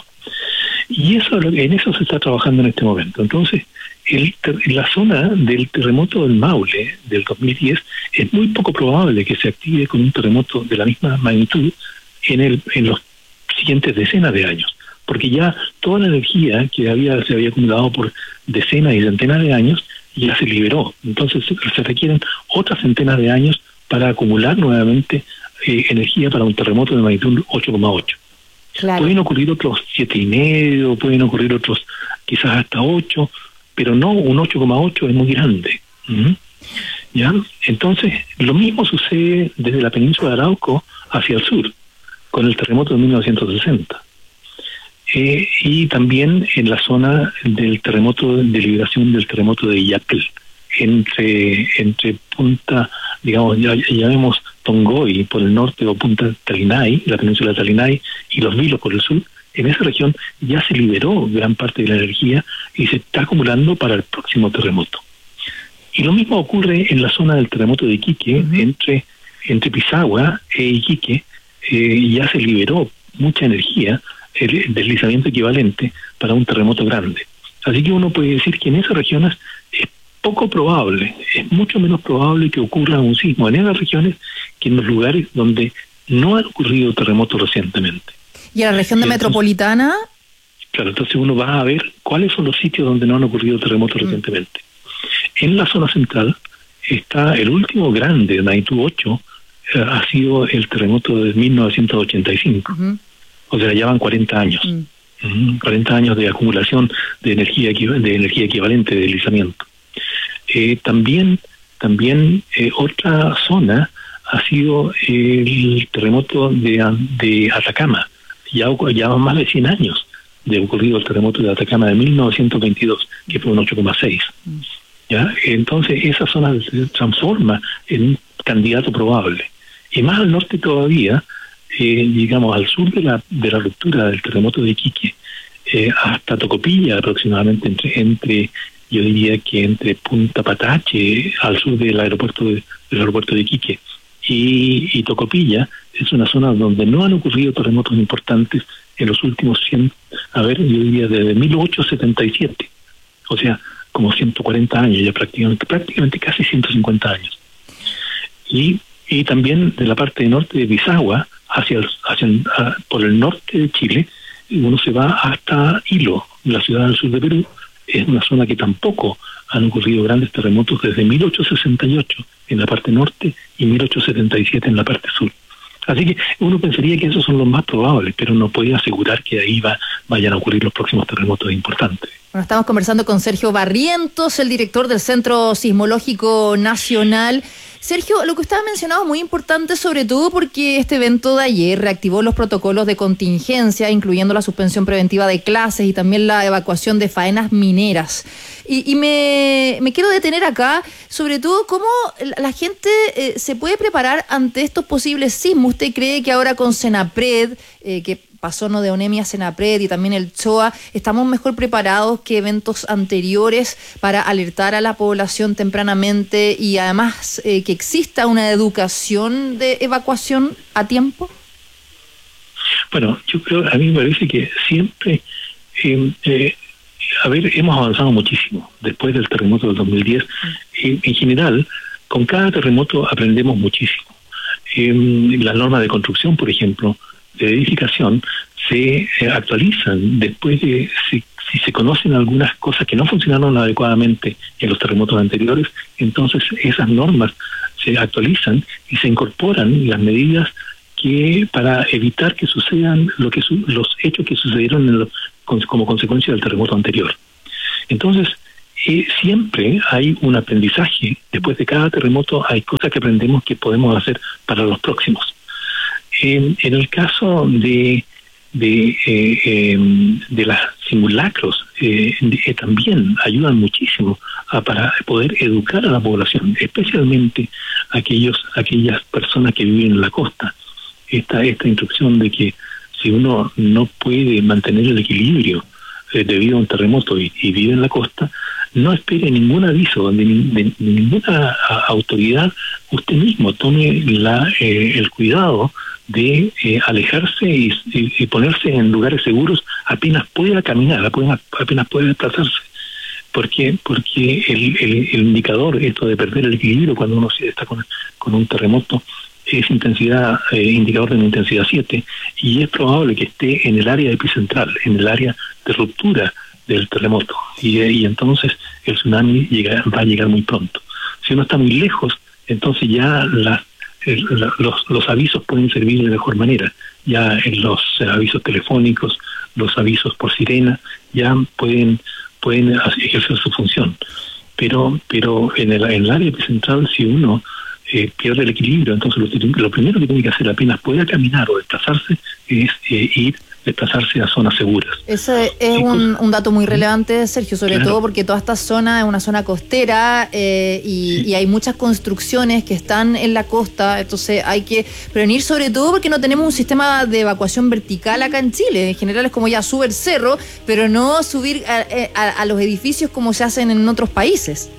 Speaker 20: Y eso en eso se está trabajando en este momento. Entonces, el, la zona del terremoto del Maule del dos mil diez es muy poco probable que se active con un terremoto de la misma magnitud en el en los siguientes decenas de años, porque ya toda la energía que había se había acumulado por decenas y centenas de años ya se liberó. Entonces se, se requieren otras centenas de años para acumular nuevamente eh, energía para un terremoto de magnitud ocho coma ocho. Claro. Pueden ocurrir otros siete y medio, pueden ocurrir otros quizás hasta ocho, pero no un ocho coma ocho es muy grande. ¿Mm? ¿Ya? Entonces, lo mismo sucede desde la península de Arauco hacia el sur, con el terremoto de mil novecientos sesenta. Eh, y también en la zona del terremoto de liberación del terremoto de Illapel, entre, entre Punta, digamos, ya, ya vemos Tongoy por el norte o Punta Talinay, la península de Talinay, y Los Vilos por el sur. En esa región ya se liberó gran parte de la energía y se está acumulando para el próximo terremoto. Y lo mismo ocurre en la zona del terremoto de Iquique, uh-huh. entre, entre Pisagua e Iquique, eh, ya se liberó mucha energía, el deslizamiento equivalente para un terremoto grande. Así que uno puede decir que en esas regiones es poco probable, es mucho menos probable que ocurra un sismo en esas regiones que en los lugares donde no han ocurrido terremotos recientemente.
Speaker 17: ¿Y en la región de entonces, metropolitana?
Speaker 20: Claro, entonces uno va a ver cuáles son los sitios donde no han ocurrido terremotos mm. recientemente. En la zona central está el último grande, de magnitud ocho, eh, ha sido el terremoto de mil novecientos ochenta y cinco. Uh-huh. O sea, ya van cuarenta años. Mm. Uh-huh, cuarenta años de acumulación de energía de energía equivalente de deslizamiento. Eh, también también eh, otra zona ha sido el terremoto de, de Atacama. Ya, ya van más de cien años de ocurrido el terremoto de Atacama de mil novecientos veintidós, que fue un ocho coma seis. Mm. ¿Ya? Entonces esa zona se transforma en un candidato probable. Y más al norte todavía, eh, digamos al sur de la de la ruptura del terremoto de Iquique, eh, hasta Tocopilla aproximadamente, entre entre yo diría que entre Punta Patache, al sur del aeropuerto de, del aeropuerto de Iquique, y, y Tocopilla, es una zona donde no han ocurrido terremotos importantes en los últimos cien, a ver, yo diría desde mil ochocientos setenta y siete, o sea, como ciento cuarenta años, ya prácticamente, prácticamente casi ciento cincuenta años. Y, y también de la parte norte de Pisagua, hacia, el, hacia el, a, por el norte de Chile, uno se va hasta Hilo, la ciudad del sur de Perú. Es una zona que tampoco han ocurrido grandes terremotos desde mil ochocientos sesenta y ocho en la parte norte y mil ochocientos setenta y siete en la parte sur. Así que uno pensaría que esos son los más probables, pero no puede asegurar que ahí va, vayan a ocurrir los próximos terremotos importantes.
Speaker 17: Bueno, estamos conversando con Sergio Barrientos, el director del Centro Sismológico Nacional. Sergio, lo que usted ha mencionado es muy importante, sobre todo porque este evento de ayer reactivó los protocolos de contingencia, incluyendo la suspensión preventiva de clases y también la evacuación de faenas mineras. Y, y me, me quiero detener acá, sobre todo, cómo la gente eh, se puede preparar ante estos posibles sismos. ¿Usted cree que ahora con Senapred, eh, que pasó no de ONEMI a Senapred y también el CHOA, estamos mejor preparados que eventos anteriores para alertar a la población tempranamente y además eh, que exista una educación de evacuación a tiempo?
Speaker 20: Bueno, yo creo, a mí me parece que siempre, eh, eh, a ver, hemos avanzado muchísimo después del terremoto del dos mil diez. Eh, en general, con cada terremoto aprendemos muchísimo. Eh, las normas de construcción, por ejemplo, de edificación, se eh, actualizan después de, se, si se conocen algunas cosas que no funcionaron adecuadamente en los terremotos anteriores, entonces esas normas se actualizan y se incorporan las medidas que para evitar que sucedan lo que su, los hechos que sucedieron en lo, con, como consecuencia del terremoto anterior. Entonces, eh, siempre hay un aprendizaje. Después de cada terremoto hay cosas que aprendemos que podemos hacer para los próximos. En, en el caso de de, eh, eh, de los simulacros, eh, eh, también ayudan muchísimo a, para poder educar a la población, especialmente aquellos aquellas personas que viven en la costa. Esta, esta instrucción de que si uno no puede mantener el equilibrio eh, debido a un terremoto y, y vive en la costa, no espere ningún aviso de, de, de ninguna a, autoridad. Usted mismo tome la, eh, el cuidado de eh, alejarse y, y, y ponerse en lugares seguros apenas pueda caminar, apenas, apenas pueda desplazarse. ¿Por qué? Porque el, el, el indicador, esto de perder el equilibrio cuando uno está con, con un terremoto, es intensidad, eh, indicador de una intensidad siete, y es probable que esté en el área epicentral, en el área de ruptura del terremoto, y, y entonces el tsunami llega, va a llegar muy pronto. Si uno está muy lejos, entonces ya las El, los, los avisos pueden servir de mejor manera. Ya en los eh, avisos telefónicos, los avisos por sirena, ya pueden pueden ejercer su función. Pero pero en el, en el área epicentral, si uno eh, pierde el equilibrio, entonces lo, lo primero que tiene que hacer apenas pueda caminar o desplazarse es eh, ir desplazarse a zonas seguras.
Speaker 17: Ese es un, un dato muy relevante, Sergio, sobre claro. todo porque toda esta zona es una zona costera eh, y, sí. y hay muchas construcciones que están en la costa, entonces hay que prevenir, sobre todo porque no tenemos un sistema de evacuación vertical acá en Chile. En general es como ya sube el cerro, pero no subir a, a, a los edificios como se hacen en otros países.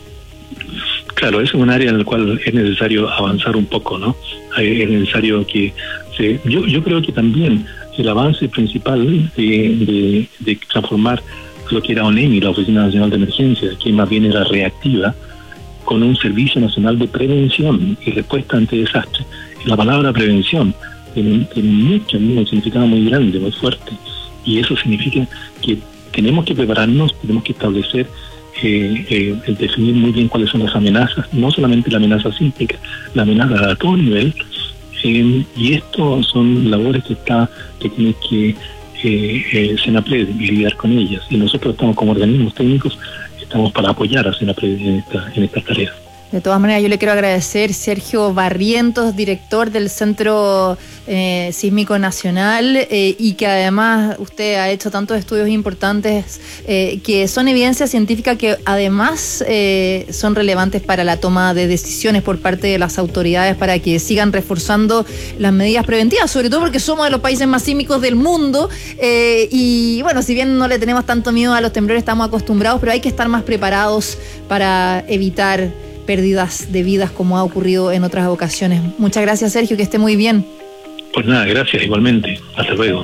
Speaker 20: Claro, es un área en la cual es necesario avanzar un poco, ¿no? Es necesario que se, yo, yo creo que también el avance principal de, de, de transformar lo que era ONEMI, la Oficina Nacional de Emergencia, que más bien era reactiva, con un Servicio Nacional de Prevención y Respuesta ante Desastres. La palabra prevención tiene, tiene mucho, un significado muy grande, muy fuerte, y eso significa que tenemos que prepararnos, tenemos que establecer, eh, eh, el definir muy bien cuáles son las amenazas, no solamente la amenaza sísmica, la amenaza a todo nivel. Eh, y esto son labores que está que tiene que eh, eh, Senapred lidiar con ellas, y nosotros estamos como organismos técnicos, estamos para apoyar a Senapred en, esta, en estas tareas.
Speaker 17: De todas maneras, yo le quiero agradecer, Sergio Barrientos, director del Centro eh, Sísmico Nacional, eh, y que además usted ha hecho tantos estudios importantes eh, que son evidencia científica que además eh, son relevantes para la toma de decisiones por parte de las autoridades para que sigan reforzando las medidas preventivas, sobre todo porque somos de los países más sísmicos del mundo eh, y bueno, si bien no le tenemos tanto miedo a los temblores, estamos acostumbrados, pero hay que estar más preparados para evitar pérdidas de vidas como ha ocurrido en otras ocasiones. Muchas gracias, Sergio, que esté muy bien.
Speaker 20: Pues nada, gracias igualmente. Hasta luego.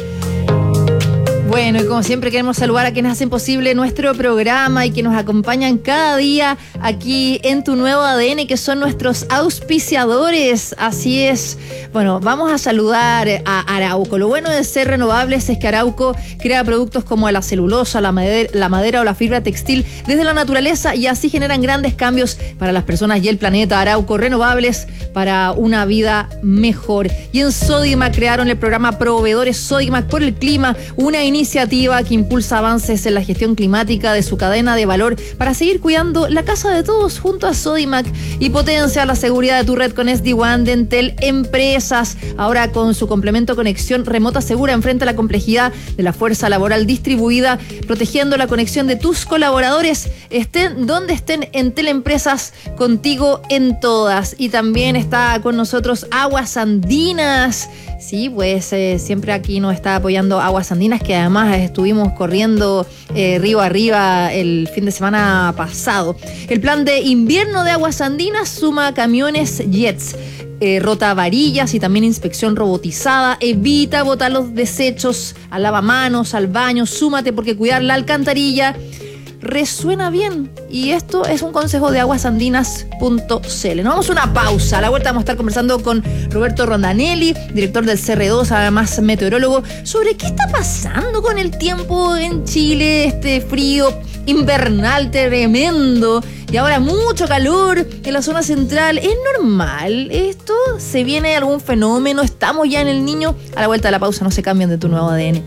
Speaker 17: Bueno, y como siempre queremos saludar a quienes hacen posible nuestro programa y que nos acompañan cada día aquí en Tu Nuevo A D N, que son nuestros auspiciadores. Así es. Bueno, vamos a saludar a Arauco. Lo bueno de ser renovables es que Arauco crea productos como la celulosa, la madera, la madera o la fibra textil desde la naturaleza, y así generan grandes cambios para las personas y el planeta. Arauco, renovables para una vida mejor. Y en Sodimac crearon el programa Proveedores Sodimac por el Clima, una iniciativa que impulsa avances en la gestión climática de su cadena de valor para seguir cuidando la casa de todos junto a Sodimac, y potencia la seguridad de tu red con S D WAN de Entel Empresas. Ahora con su complemento conexión remota segura enfrenta la complejidad de la fuerza laboral distribuida, protegiendo la conexión de tus colaboradores, estén donde estén. Entel Empresas, contigo en todas. Y también está con nosotros Aguas Andinas. Sí, pues eh, siempre aquí nos está apoyando Aguas Andinas, que además estuvimos corriendo eh, río arriba el fin de semana pasado. El plan de invierno de Aguas Andinas suma camiones Jets, eh, rota varillas y también inspección robotizada. Evita botar los desechos al lavamanos, al baño. Súmate porque cuidar la alcantarilla resuena bien. Y esto es un consejo de aguasandinas punto c l. Nos vamos a una pausa. A la vuelta vamos a estar conversando con Roberto Rondanelli, director del C R dos, además meteorólogo, sobre qué está pasando con el tiempo en Chile, este frío invernal tremendo y ahora mucho calor en la zona central. ¿Es normal esto? ¿Se viene algún fenómeno? ¿Estamos ya en el Niño? A la vuelta de la pausa, no se cambien de tu nuevo A D N.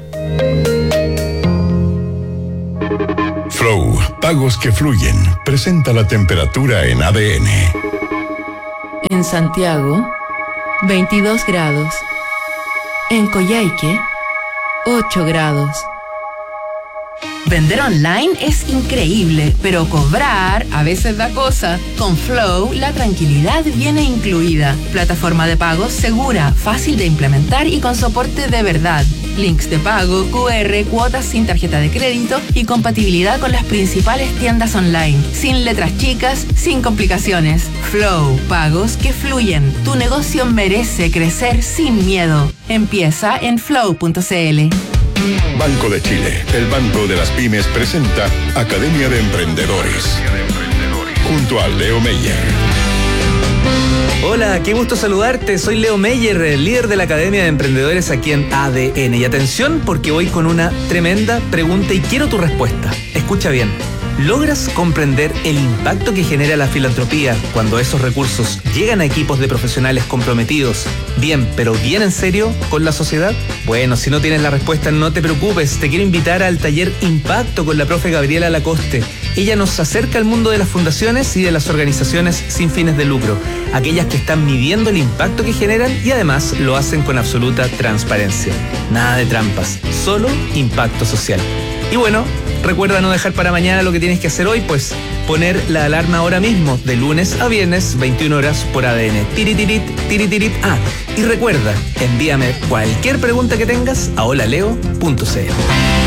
Speaker 16: Flow, pagos que fluyen, presenta la temperatura en A D N.
Speaker 9: En Santiago, veintidós grados. En Coyhaique, ocho grados.
Speaker 21: Vender online es increíble, pero cobrar a veces da cosa. Con Flow, la tranquilidad viene incluida. Plataforma de pagos segura, fácil de implementar y con soporte de verdad. Links de pago, Q R, cuotas sin tarjeta de crédito y compatibilidad con las principales tiendas online. Sin letras chicas, sin complicaciones. Flow, pagos que fluyen. Tu negocio merece crecer sin miedo. Empieza en flow punto c l.
Speaker 16: Banco de Chile, el banco de las pymes, presenta Academia de Emprendedores, junto a Leo Meyer.
Speaker 22: Hola, qué gusto saludarte. Soy Leo Meyer, el líder de la Academia de Emprendedores aquí en A D N. Y atención, porque voy con una tremenda pregunta y quiero tu respuesta. Escucha bien. ¿Logras comprender el impacto que genera la filantropía cuando esos recursos llegan a equipos de profesionales comprometidos, bien, pero bien en serio, con la sociedad? Bueno, si no tienes la respuesta, no te preocupes. Te quiero invitar al taller Impacto con la profe Gabriela Lacoste. Ella nos acerca al mundo de las fundaciones y de las organizaciones sin fines de lucro, aquellas que están midiendo el impacto que generan y además lo hacen con absoluta transparencia. Nada de trampas, solo impacto social. Y bueno, recuerda no dejar para mañana lo que tienes que hacer hoy, pues poner la alarma ahora mismo, de lunes a viernes, veintiuna horas por A D N. Tiritirit, tiritirit. Ah, y recuerda, envíame cualquier pregunta que tengas a holaleo punto c l.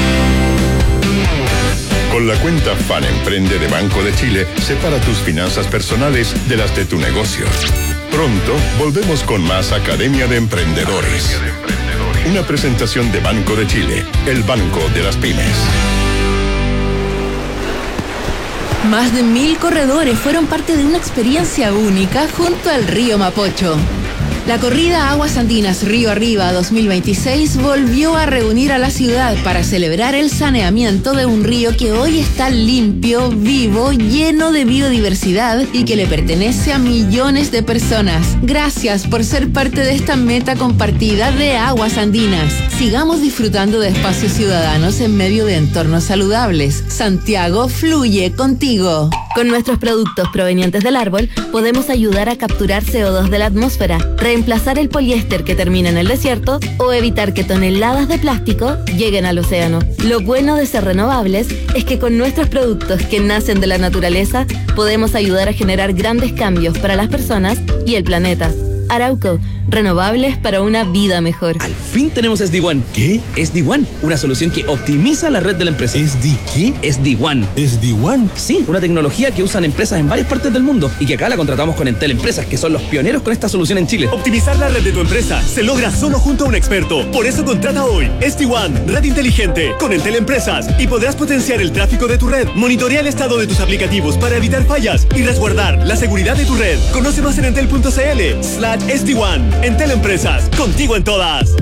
Speaker 16: Con la cuenta Fan Emprende de Banco de Chile, separa tus finanzas personales de las de tu negocio. Pronto volvemos con más Academia de Emprendedores. Una presentación de Banco de Chile, el banco de las pymes.
Speaker 21: Más de mil corredores fueron parte de una experiencia única junto al río Mapocho. La corrida Aguas Andinas Río Arriba dos mil veintiséis volvió a reunir a la ciudad para celebrar el saneamiento de un río que hoy está limpio, vivo, lleno de biodiversidad y que le pertenece a millones de personas. Gracias por ser parte de esta meta compartida de Aguas Andinas. Sigamos disfrutando de espacios ciudadanos en medio de entornos saludables. Santiago fluye contigo.
Speaker 23: Con nuestros productos provenientes del árbol, podemos ayudar a capturar C O dos de la atmósfera, reemplazar el poliéster que termina en el desierto o evitar que toneladas de plástico lleguen al océano. Lo bueno de ser renovables es que con nuestros productos que nacen de la naturaleza, podemos ayudar a generar grandes cambios para las personas y el planeta. Arauco, renovables para una vida mejor.
Speaker 24: Al fin tenemos S D ONE. ¿Qué? S D ONE, una solución que optimiza la red de la empresa. ¿S D qué? S D ONE. ¿S D ONE? Sí, una tecnología que usan empresas en varias partes del mundo y que acá la contratamos con Entel Empresas, que son los pioneros con esta solución en Chile.
Speaker 25: Optimizar la red de tu empresa se logra solo junto a un experto. Por eso contrata hoy S D ONE, red inteligente, con Entel Empresas, y podrás potenciar el tráfico de tu red, monitorear el estado de tus aplicativos para evitar fallas y resguardar la seguridad de tu red. Conoce más en entel punto c l slash S D ONE. Entel Empresas, contigo en todas.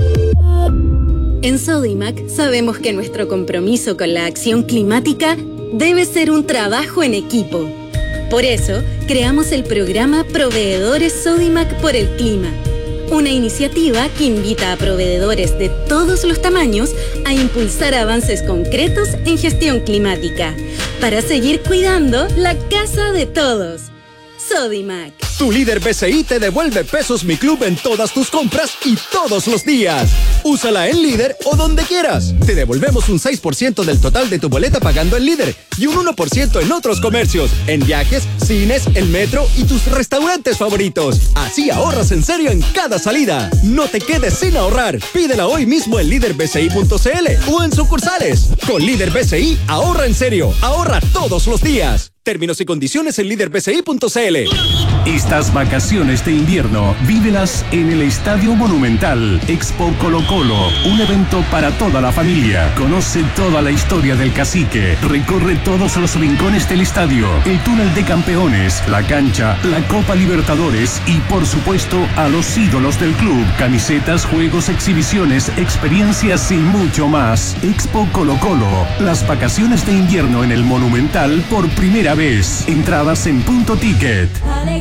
Speaker 26: En Sodimac sabemos que nuestro compromiso con la acción climática debe ser un trabajo en equipo. Por eso, creamos el programa Proveedores Sodimac por el Clima, una iniciativa que invita a proveedores de todos los tamaños a impulsar avances concretos en gestión climática, para seguir cuidando la casa de todos. Sodimac.
Speaker 27: Tu líder B C I te devuelve Pesos Mi Club en todas tus compras y todos los días. Úsala en Líder o donde quieras. Te devolvemos un seis por ciento del total de tu boleta pagando en Líder y un uno por ciento en otros comercios, en viajes, cines, el metro y tus restaurantes favoritos. Así ahorras en serio en cada salida. No te quedes sin ahorrar. Pídela hoy mismo en líder b c i punto c l o en sucursales. Con Líder B C I, ahorra en serio. Ahorra todos los días. Términos y condiciones en líder b c i punto c l.
Speaker 1: Estas vacaciones de invierno, vívelas en el Estadio Monumental. Expo Colo Colo, un evento para toda la familia. Conoce toda la historia del cacique. Recorre todos los rincones del estadio, el túnel de campeones, la cancha, la Copa Libertadores y, por supuesto, a los ídolos del club. Camisetas, juegos, exhibiciones, experiencias y mucho más. Expo Colo Colo, las vacaciones de invierno en el Monumental por primera vez. Entradas en Punto Ticket.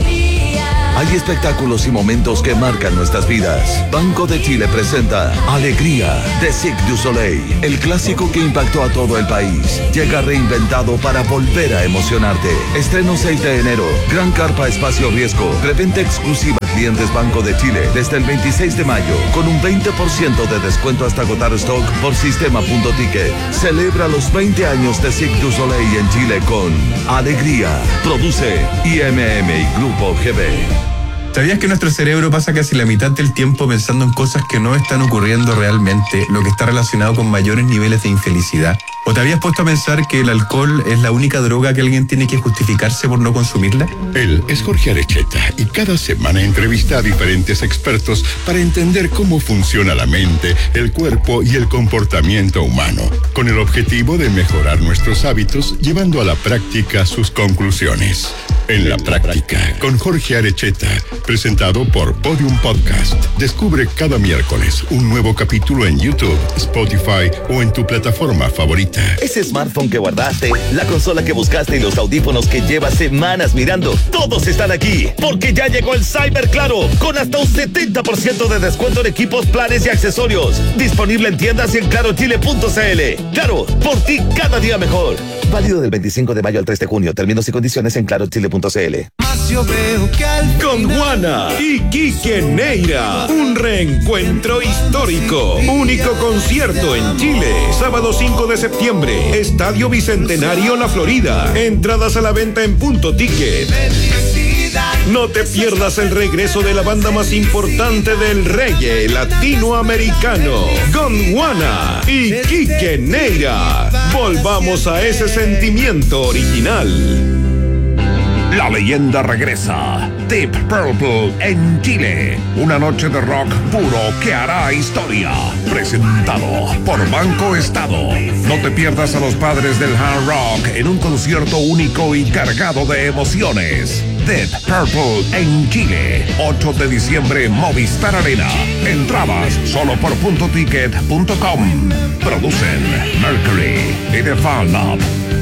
Speaker 2: Hay espectáculos y momentos que marcan nuestras vidas. Banco de Chile presenta Alegría de Cirque du Soleil, el clásico que impactó a todo el país. Llega reinventado para volver a emocionarte. Estreno seis de enero. Gran carpa espacio riesgo. Preventa exclusiva a clientes Banco de Chile desde el veintiséis de mayo con un veinte por ciento de descuento hasta agotar stock por sistema Punto Ticket. Celebra los veinte años de Cirque du Soleil en Chile con Alegría. Produce I M M y Grupo G B.
Speaker 3: ¿Sabías que nuestro cerebro pasa casi la mitad del tiempo pensando en cosas que no están ocurriendo realmente, lo que está relacionado con mayores niveles de infelicidad? ¿O te habías puesto a pensar que el alcohol es la única droga que alguien tiene que justificarse por no consumirla?
Speaker 16: Él es Jorge Arecheta y cada semana entrevista a diferentes expertos para entender cómo funciona la mente, el cuerpo y el comportamiento humano, con el objetivo de mejorar nuestros hábitos llevando a la práctica sus conclusiones. En la práctica, con Jorge Arecheta, presentado por Podium Podcast. Descubre cada miércoles un nuevo capítulo en YouTube, Spotify o en tu plataforma favorita.
Speaker 2: Ese smartphone que guardaste, la consola que buscaste y los audífonos que llevas semanas mirando, todos están aquí, porque ya llegó el Cyber Claro, con hasta un setenta por ciento de descuento en equipos, planes y accesorios. Disponible en tiendas y en claro chile punto c l. Claro, por ti cada día mejor. Válido del veinticinco de mayo al tres de junio. Términos y condiciones en claro chile punto c l.
Speaker 4: Con Juana y Quique Neira, un reencuentro histórico. Único concierto en Chile. Sábado cinco de septiembre, Estadio Bicentenario La Florida. Entradas a la venta en Punto Ticket. No te pierdas el regreso de la banda más importante del reggae latinoamericano, Gondwana y Quique Neira. Volvamos a ese sentimiento original.
Speaker 5: La leyenda regresa. Deep Purple en Chile. Una noche de rock puro que hará historia. Presentado por Banco Estado. No te pierdas a los padres del hard rock en un concierto único y cargado de emociones. Deep Purple en Chile. ocho de diciembre, Movistar Arena. Entradas solo por punto ticket punto com. Producen Mercury y The Fan Lab.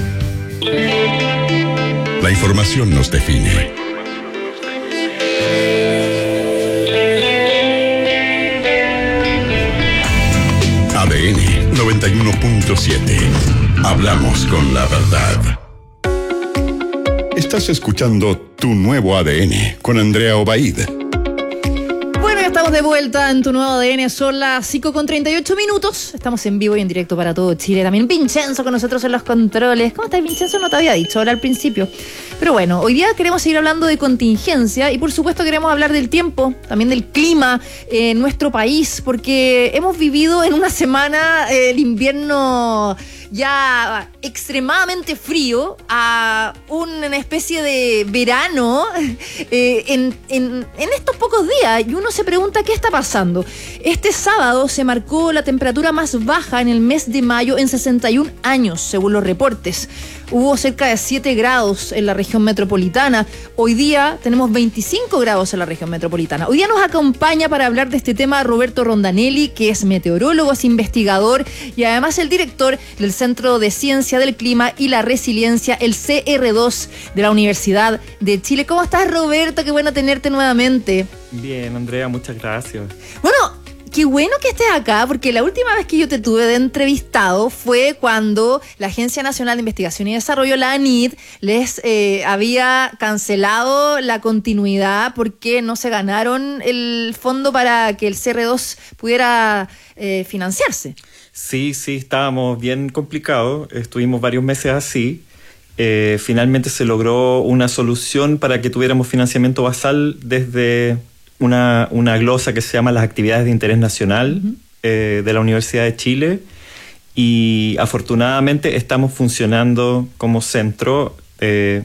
Speaker 16: La información nos define. A D N noventa y uno punto siete. Hablamos con la verdad. Estás escuchando Tu Nuevo A D N con Andrea Obaid.
Speaker 17: Bueno, ya estamos de vuelta en Tu Nuevo A D N. Son las cinco con treinta y ocho minutos. Estamos en vivo y en directo para todo Chile. También Vincenzo con nosotros en los controles. ¿Cómo estás, Vincenzo? No te había dicho ahora al principio. Pero bueno, hoy día queremos seguir hablando de contingencia y por supuesto queremos hablar del tiempo, también del clima en nuestro país, porque hemos vivido en una semana eh, el invierno ya extremadamente frío a una especie de verano eh, en, en, en estos pocos días, y uno se pregunta qué está pasando. Este sábado se marcó la temperatura más baja en el mes de mayo en sesenta y un años, según los reportes. Hubo cerca de siete grados en la región metropolitana. Hoy día tenemos veinticinco grados en la región metropolitana. Hoy día nos acompaña para hablar de este tema Roberto Rondanelli, que es meteorólogo, es investigador y además el director del Centro de Ciencia del Clima y la Resiliencia, el C R dos de la Universidad de Chile. ¿Cómo estás, Roberto? Qué bueno tenerte nuevamente.
Speaker 6: Bien, Andrea, muchas gracias.
Speaker 17: Bueno, qué bueno que estés acá, porque la última vez que yo te tuve de entrevistado fue cuando la Agencia Nacional de Investigación y Desarrollo, la ANID, les eh, había cancelado la continuidad porque no se ganaron el fondo para que el C R dos pudiera eh, financiarse.
Speaker 6: Sí, sí, estábamos bien complicados, estuvimos varios meses así. Eh, finalmente se logró una solución para que tuviéramos financiamiento basal desde una, una glosa que se llama las actividades de interés nacional uh-huh. eh, de la Universidad de Chile, y afortunadamente estamos funcionando como centro eh,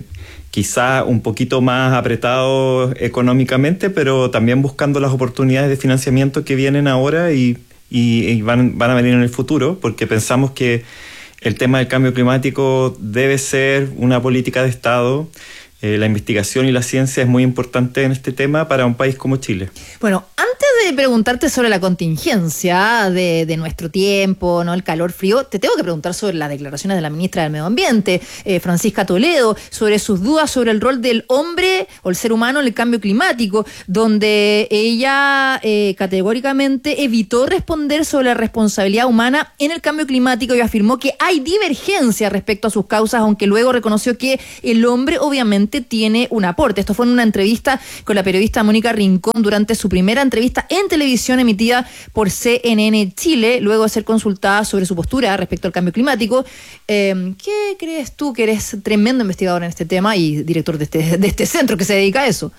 Speaker 6: quizá un poquito más apretados económicamente, pero también buscando las oportunidades de financiamiento que vienen ahora y, y, y van, van a venir en el futuro, porque pensamos que el tema del cambio climático debe ser una política de Estado. Eh, la investigación y la ciencia es muy importante en este tema para un país como Chile.
Speaker 17: Bueno, antes de preguntarte sobre la contingencia de, de nuestro tiempo, ¿no? El calor frío, te tengo que preguntar sobre las declaraciones de la ministra del Medio Ambiente, eh, Francisca Toledo, sobre sus dudas sobre el rol del hombre o el ser humano en el cambio climático, donde ella eh, categóricamente evitó responder sobre la responsabilidad humana en el cambio climático y afirmó que hay divergencia respecto a sus causas, aunque luego reconoció que el hombre obviamente tiene un aporte. Esto fue en una entrevista con la periodista Mónica Rincón durante su primera entrevista en televisión emitida por C N N Chile, luego de ser consultada sobre su postura respecto al cambio climático. Eh, ¿Qué crees tú, que eres tremendo investigador en este tema y director de este, de este centro que se dedica a eso?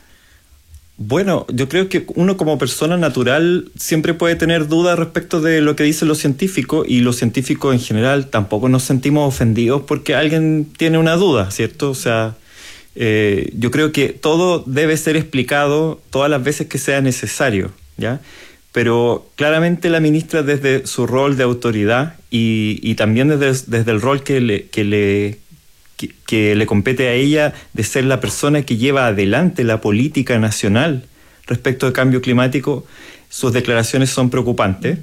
Speaker 6: Bueno, yo creo que uno como persona natural siempre puede tener dudas respecto de lo que dicen los científicos, y los científicos en general tampoco nos sentimos ofendidos porque alguien tiene una duda, ¿cierto? O sea, Eh, yo creo que todo debe ser explicado todas las veces que sea necesario, ¿ya? Pero claramente la ministra, desde su rol de autoridad y, y también desde, desde el rol que le, que, le, que, que le compete a ella de ser la persona que lleva adelante la política nacional respecto al cambio climático, sus declaraciones son preocupantes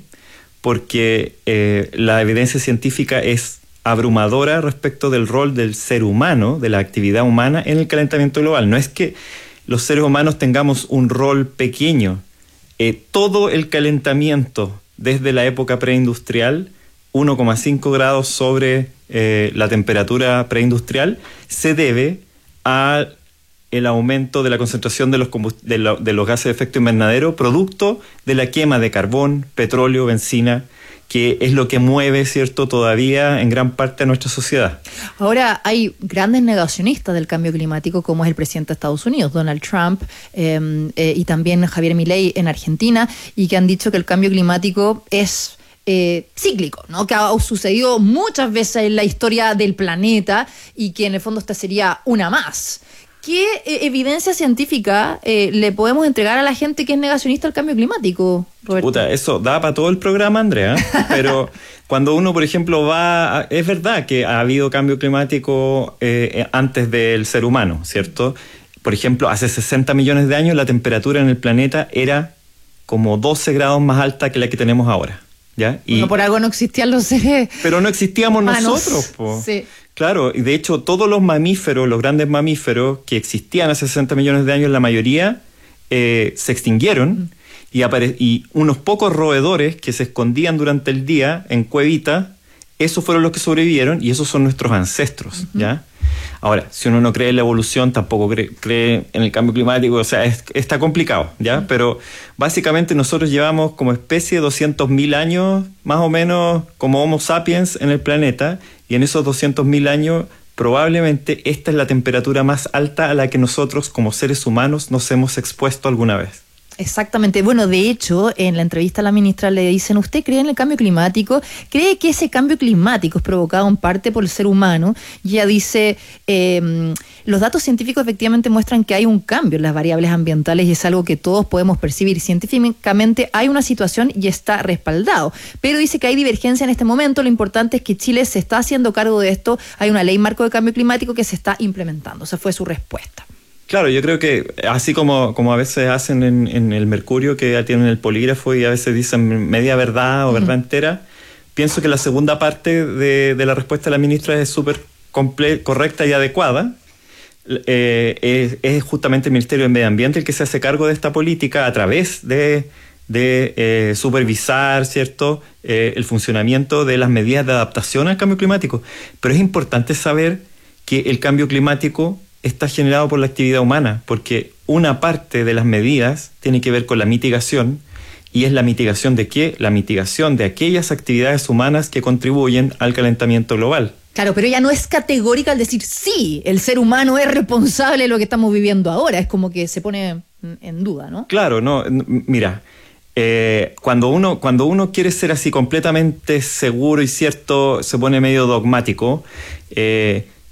Speaker 6: porque eh, la evidencia científica es abrumadora respecto del rol del ser humano, de la actividad humana en el calentamiento global. No es que los seres humanos tengamos un rol pequeño. Eh, todo el calentamiento desde la época preindustrial, uno coma cinco grados sobre eh, la temperatura preindustrial, se debe al aumento de la concentración de los, de, lo, de los gases de efecto invernadero, producto de la quema de carbón, petróleo, benzina, que es lo que mueve, ¿cierto?, todavía en gran parte de nuestra sociedad.
Speaker 17: Ahora, hay grandes negacionistas del cambio climático, como es el presidente de Estados Unidos, Donald Trump, eh, eh, y también Javier Milei en Argentina, y que han dicho que el cambio climático es eh, cíclico, ¿no? Que ha sucedido muchas veces en la historia del planeta y que en el fondo esta sería una más. ¿Qué eh, evidencia científica eh, le podemos entregar a la gente que es negacionista al cambio climático, Roberto?
Speaker 6: Puta, eso da para todo el programa, Andrea, pero cuando uno, por ejemplo, va... A, es verdad que ha habido cambio climático eh, antes del ser humano, ¿cierto? Por ejemplo, hace sesenta millones de años la temperatura en el planeta era como doce grados más alta que la que tenemos ahora, ¿ya? Y,
Speaker 17: bueno, por algo no existían los seres...
Speaker 6: Pero no existíamos humanos. Nosotros, po.
Speaker 17: Sí.
Speaker 6: Claro, y de hecho todos los mamíferos, los grandes mamíferos que existían hace sesenta millones de años, la mayoría eh, se extinguieron, mm. y, apare- y unos pocos roedores que se escondían durante el día en cuevitas, esos fueron los que sobrevivieron y esos son nuestros ancestros, uh-huh. ¿ya? Ahora, si uno no cree en la evolución, tampoco cree, cree en el cambio climático, o sea, es, está complicado, ¿ya? Uh-huh. Pero básicamente nosotros llevamos como especie doscientos mil años, más o menos, como Homo sapiens en el planeta, y en esos doscientos mil años probablemente esta es la temperatura más alta a la que nosotros como seres humanos nos hemos expuesto alguna vez.
Speaker 17: Exactamente. Bueno, de hecho, en la entrevista a la ministra le dicen, ¿usted cree en el cambio climático? ¿Cree que ese cambio climático es provocado en parte por el ser humano? Y ella dice, eh, los datos científicos efectivamente muestran que hay un cambio en las variables ambientales y es algo que todos podemos percibir. Científicamente hay una situación y está respaldado. Pero dice que hay divergencia en este momento. Lo importante es que Chile se está haciendo cargo de esto. Hay una ley marco de cambio climático que se está implementando. Esa fue su respuesta.
Speaker 6: Claro, yo creo que así como, como a veces hacen en, en el Mercurio, que ya tienen el polígrafo y a veces dicen media verdad o uh-huh. verdad entera, pienso que la segunda parte de, de la respuesta de la ministra es súper correcta y adecuada. Eh, es, es justamente el Ministerio del Medio Ambiente el que se hace cargo de esta política a través de, de eh, supervisar, ¿cierto?, eh, el funcionamiento de las medidas de adaptación al cambio climático. Pero es importante saber que el cambio climático está generado por la actividad humana, porque una parte de las medidas tiene que ver con la mitigación, y es la mitigación de qué? La mitigación de aquellas actividades humanas que contribuyen al calentamiento global.
Speaker 17: Claro, pero ella no es categórica al decir, sí, el ser humano es responsable de lo que estamos viviendo ahora, es como que se pone en duda, ¿no?
Speaker 6: Claro, no, mira, eh, cuando uno, cuando uno quiere ser así completamente seguro y cierto, se pone medio dogmático. eh,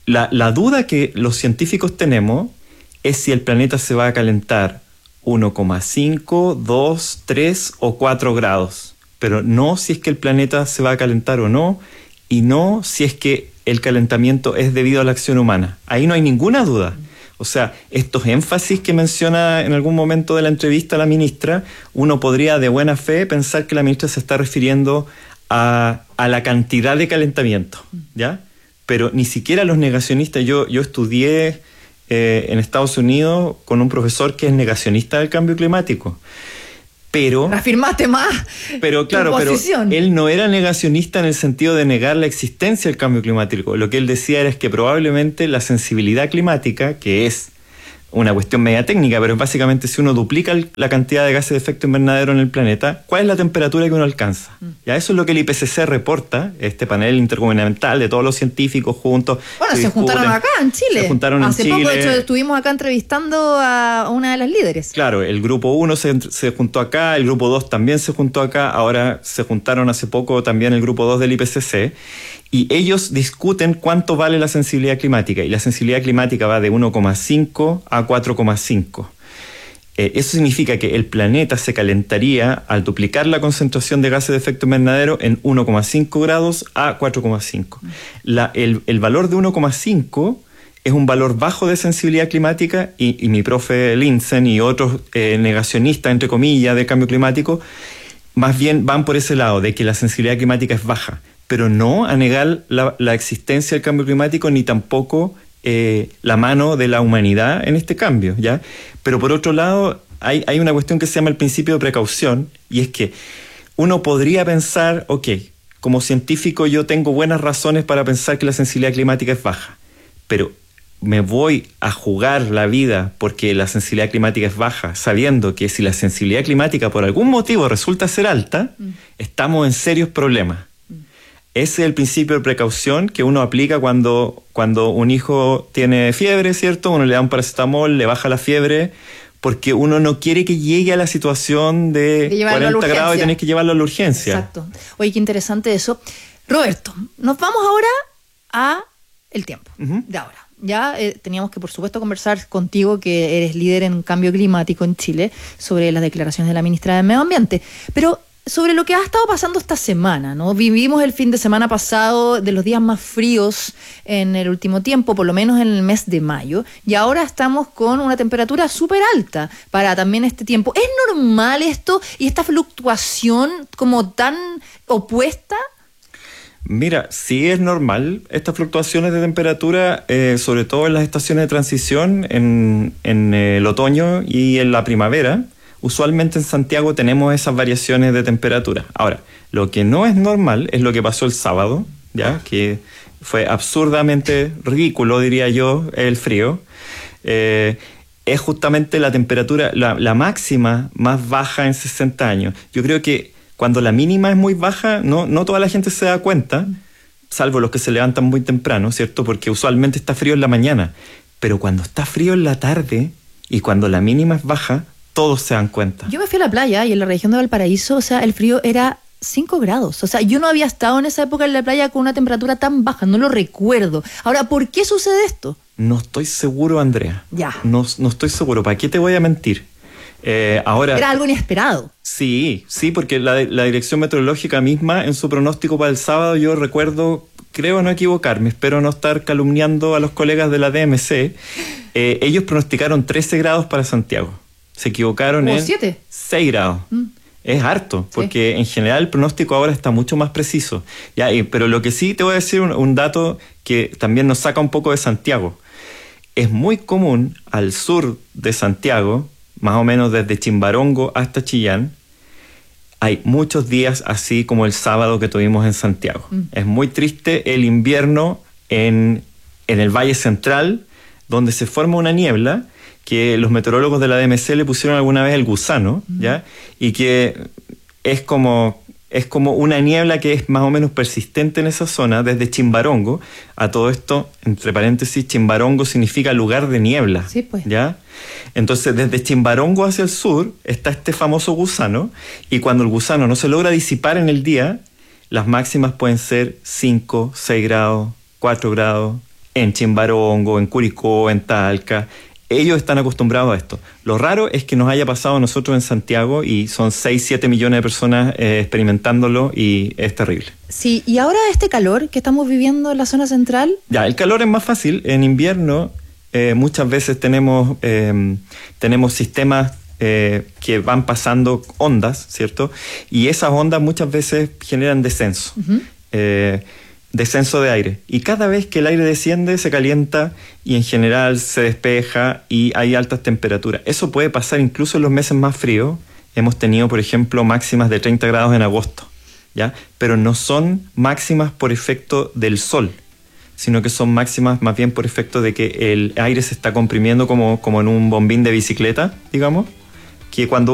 Speaker 6: la, la duda que los científicos tenemos es si el planeta se va a calentar uno coma cinco, dos, tres o cuatro grados, pero no si es que el planeta se va a calentar o no, y no si es que el calentamiento es debido a la acción humana. Ahí no hay ninguna duda. O sea, estos énfasis que menciona en algún momento de la entrevista la ministra, uno podría de buena fe pensar que la ministra se está refiriendo a, a la cantidad de calentamiento, ¿ya? Pero ni siquiera los negacionistas, yo, yo estudié eh, en Estados Unidos con un profesor que es negacionista del cambio climático, pero...
Speaker 17: Afirmaste más.
Speaker 6: Pero claro, pero él no era negacionista en el sentido de negar la existencia del cambio climático. Lo que él decía era es que probablemente la sensibilidad climática, que es una cuestión media técnica, pero básicamente si uno duplica el, la cantidad de gases de efecto invernadero en el planeta, ¿cuál es la temperatura que uno alcanza? Mm. Ya eso es lo que el I P C C reporta, este panel intergubernamental de todos los científicos juntos.
Speaker 17: Bueno, se, se juntaron acá en Chile.
Speaker 6: Se juntaron
Speaker 17: Hace
Speaker 6: en
Speaker 17: poco,
Speaker 6: Chile.
Speaker 17: de hecho, estuvimos acá entrevistando a una de las líderes.
Speaker 6: Claro, el grupo uno se, se juntó acá, el grupo dos también se juntó acá, ahora se juntaron hace poco también el grupo dos del I P C C. Y ellos discuten cuánto vale la sensibilidad climática. Y la sensibilidad climática va de uno coma cinco a cuatro coma cinco. Eh, eso significa que el planeta se calentaría al duplicar la concentración de gases de efecto invernadero en uno coma cinco grados a cuatro coma cinco. La, el, el valor de uno coma cinco es un valor bajo de sensibilidad climática y, y mi profe Lindzen y otros eh, negacionistas, entre comillas, del cambio climático, más bien van por ese lado, de que la sensibilidad climática es baja, pero no a negar la, la existencia del cambio climático ni tampoco eh, la mano de la humanidad en este cambio, ¿ya? Pero por otro lado, hay, hay una cuestión que se llama el principio de precaución, y es que uno podría pensar, ok, como científico yo tengo buenas razones para pensar que la sensibilidad climática es baja, pero me voy a jugar la vida porque la sensibilidad climática es baja, sabiendo que si la sensibilidad climática por algún motivo resulta ser alta, mm. estamos en serios problemas. Ese es el principio de precaución que uno aplica cuando, cuando un hijo tiene fiebre, ¿cierto? Uno le da un paracetamol, le baja la fiebre, porque uno no quiere que llegue a la situación de, de cuarenta grados y tenés que llevarlo a la urgencia.
Speaker 17: Exacto. Oye, qué interesante eso. Roberto, nos vamos ahora a el tiempo uh-huh. de ahora. Ya eh, teníamos que, por supuesto, conversar contigo, que eres líder en cambio climático en Chile, sobre las declaraciones de la ministra del Medio Ambiente. Pero sobre lo que ha estado pasando esta semana, ¿no? Vivimos el fin de semana pasado de los días más fríos en el último tiempo, por lo menos en el mes de mayo, y ahora estamos con una temperatura súper alta para también este tiempo. ¿Es normal esto y esta fluctuación como tan opuesta?
Speaker 6: Mira, sí es normal estas fluctuaciones de temperatura, eh, sobre todo en las estaciones de transición, en, en el otoño y en la primavera. Usualmente en Santiago tenemos esas variaciones de temperatura. Ahora, lo que no es normal es lo que pasó el sábado, ya que fue absurdamente ridículo, diría yo, el frío. Eh, es justamente la temperatura, la, la máxima más baja en sesenta años. Yo creo que cuando la mínima es muy baja, no, no toda la gente se da cuenta, salvo los que se levantan muy temprano, ¿cierto? Porque usualmente está frío en la mañana. Pero cuando está frío en la tarde y cuando la mínima es baja, todos se dan cuenta.
Speaker 17: Yo me fui a la playa y en la región de Valparaíso, o sea, el frío era cinco grados. O sea, yo no había estado en esa época en la playa con una temperatura tan baja, no lo recuerdo. Ahora, ¿por qué sucede esto?
Speaker 6: No estoy seguro, Andrea.
Speaker 17: Ya.
Speaker 6: No, no estoy seguro. ¿Para qué te voy a mentir? Eh, ahora,
Speaker 17: era algo inesperado.
Speaker 6: Sí, sí, porque la, la Dirección Meteorológica misma, en su pronóstico para el sábado, yo recuerdo, creo no equivocarme, espero no estar calumniando a los colegas de la D M C, eh, ellos pronosticaron trece grados para Santiago. Se equivocaron en
Speaker 17: siete.
Speaker 6: seis grados. Mm. Es harto, porque sí. En general el pronóstico ahora está mucho más preciso. Ya, y, pero lo que sí te voy a decir un, un dato que también nos saca un poco de Santiago. Es muy común al sur de Santiago, más o menos desde Chimbarongo hasta Chillán, hay muchos días así como el sábado que tuvimos en Santiago. Mm. Es muy triste el invierno en, en el Valle Central, donde se forma una niebla que los meteorólogos de la D M C le pusieron alguna vez el gusano, mm. ¿ya? Y que es como, es como una niebla que es más o menos persistente en esa zona, desde Chimbarongo. A todo esto, entre paréntesis, Chimbarongo significa lugar de niebla.
Speaker 17: Sí, pues.
Speaker 6: ¿Ya? Entonces, desde Chimbarongo hacia el sur está este famoso gusano, y cuando el gusano no se logra disipar en el día, las máximas pueden ser cinco, seis grados, cuatro grados, en Chimbarongo, en Curicó, en Talca. Ellos están acostumbrados a esto. Lo raro es que nos haya pasado a nosotros en Santiago y son seis, siete millones de personas eh, experimentándolo y es terrible.
Speaker 17: Sí, y ahora este calor que estamos viviendo en la zona central.
Speaker 6: Ya, el calor es más fácil. En invierno eh, muchas veces tenemos, eh, tenemos sistemas eh, que van pasando ondas, ¿cierto? Y esas ondas muchas veces generan descenso. Uh-huh. Eh, descenso de aire, y cada vez que el aire desciende se calienta y en general se despeja y hay altas temperaturas. Eso puede pasar incluso en los meses más fríos. Hemos tenido, por ejemplo, máximas de treinta grados en agosto, ¿ya? Pero no son máximas por efecto del sol, sino que son máximas más bien por efecto de que el aire se está comprimiendo como, como en un bombín de bicicleta, digamos, que cuando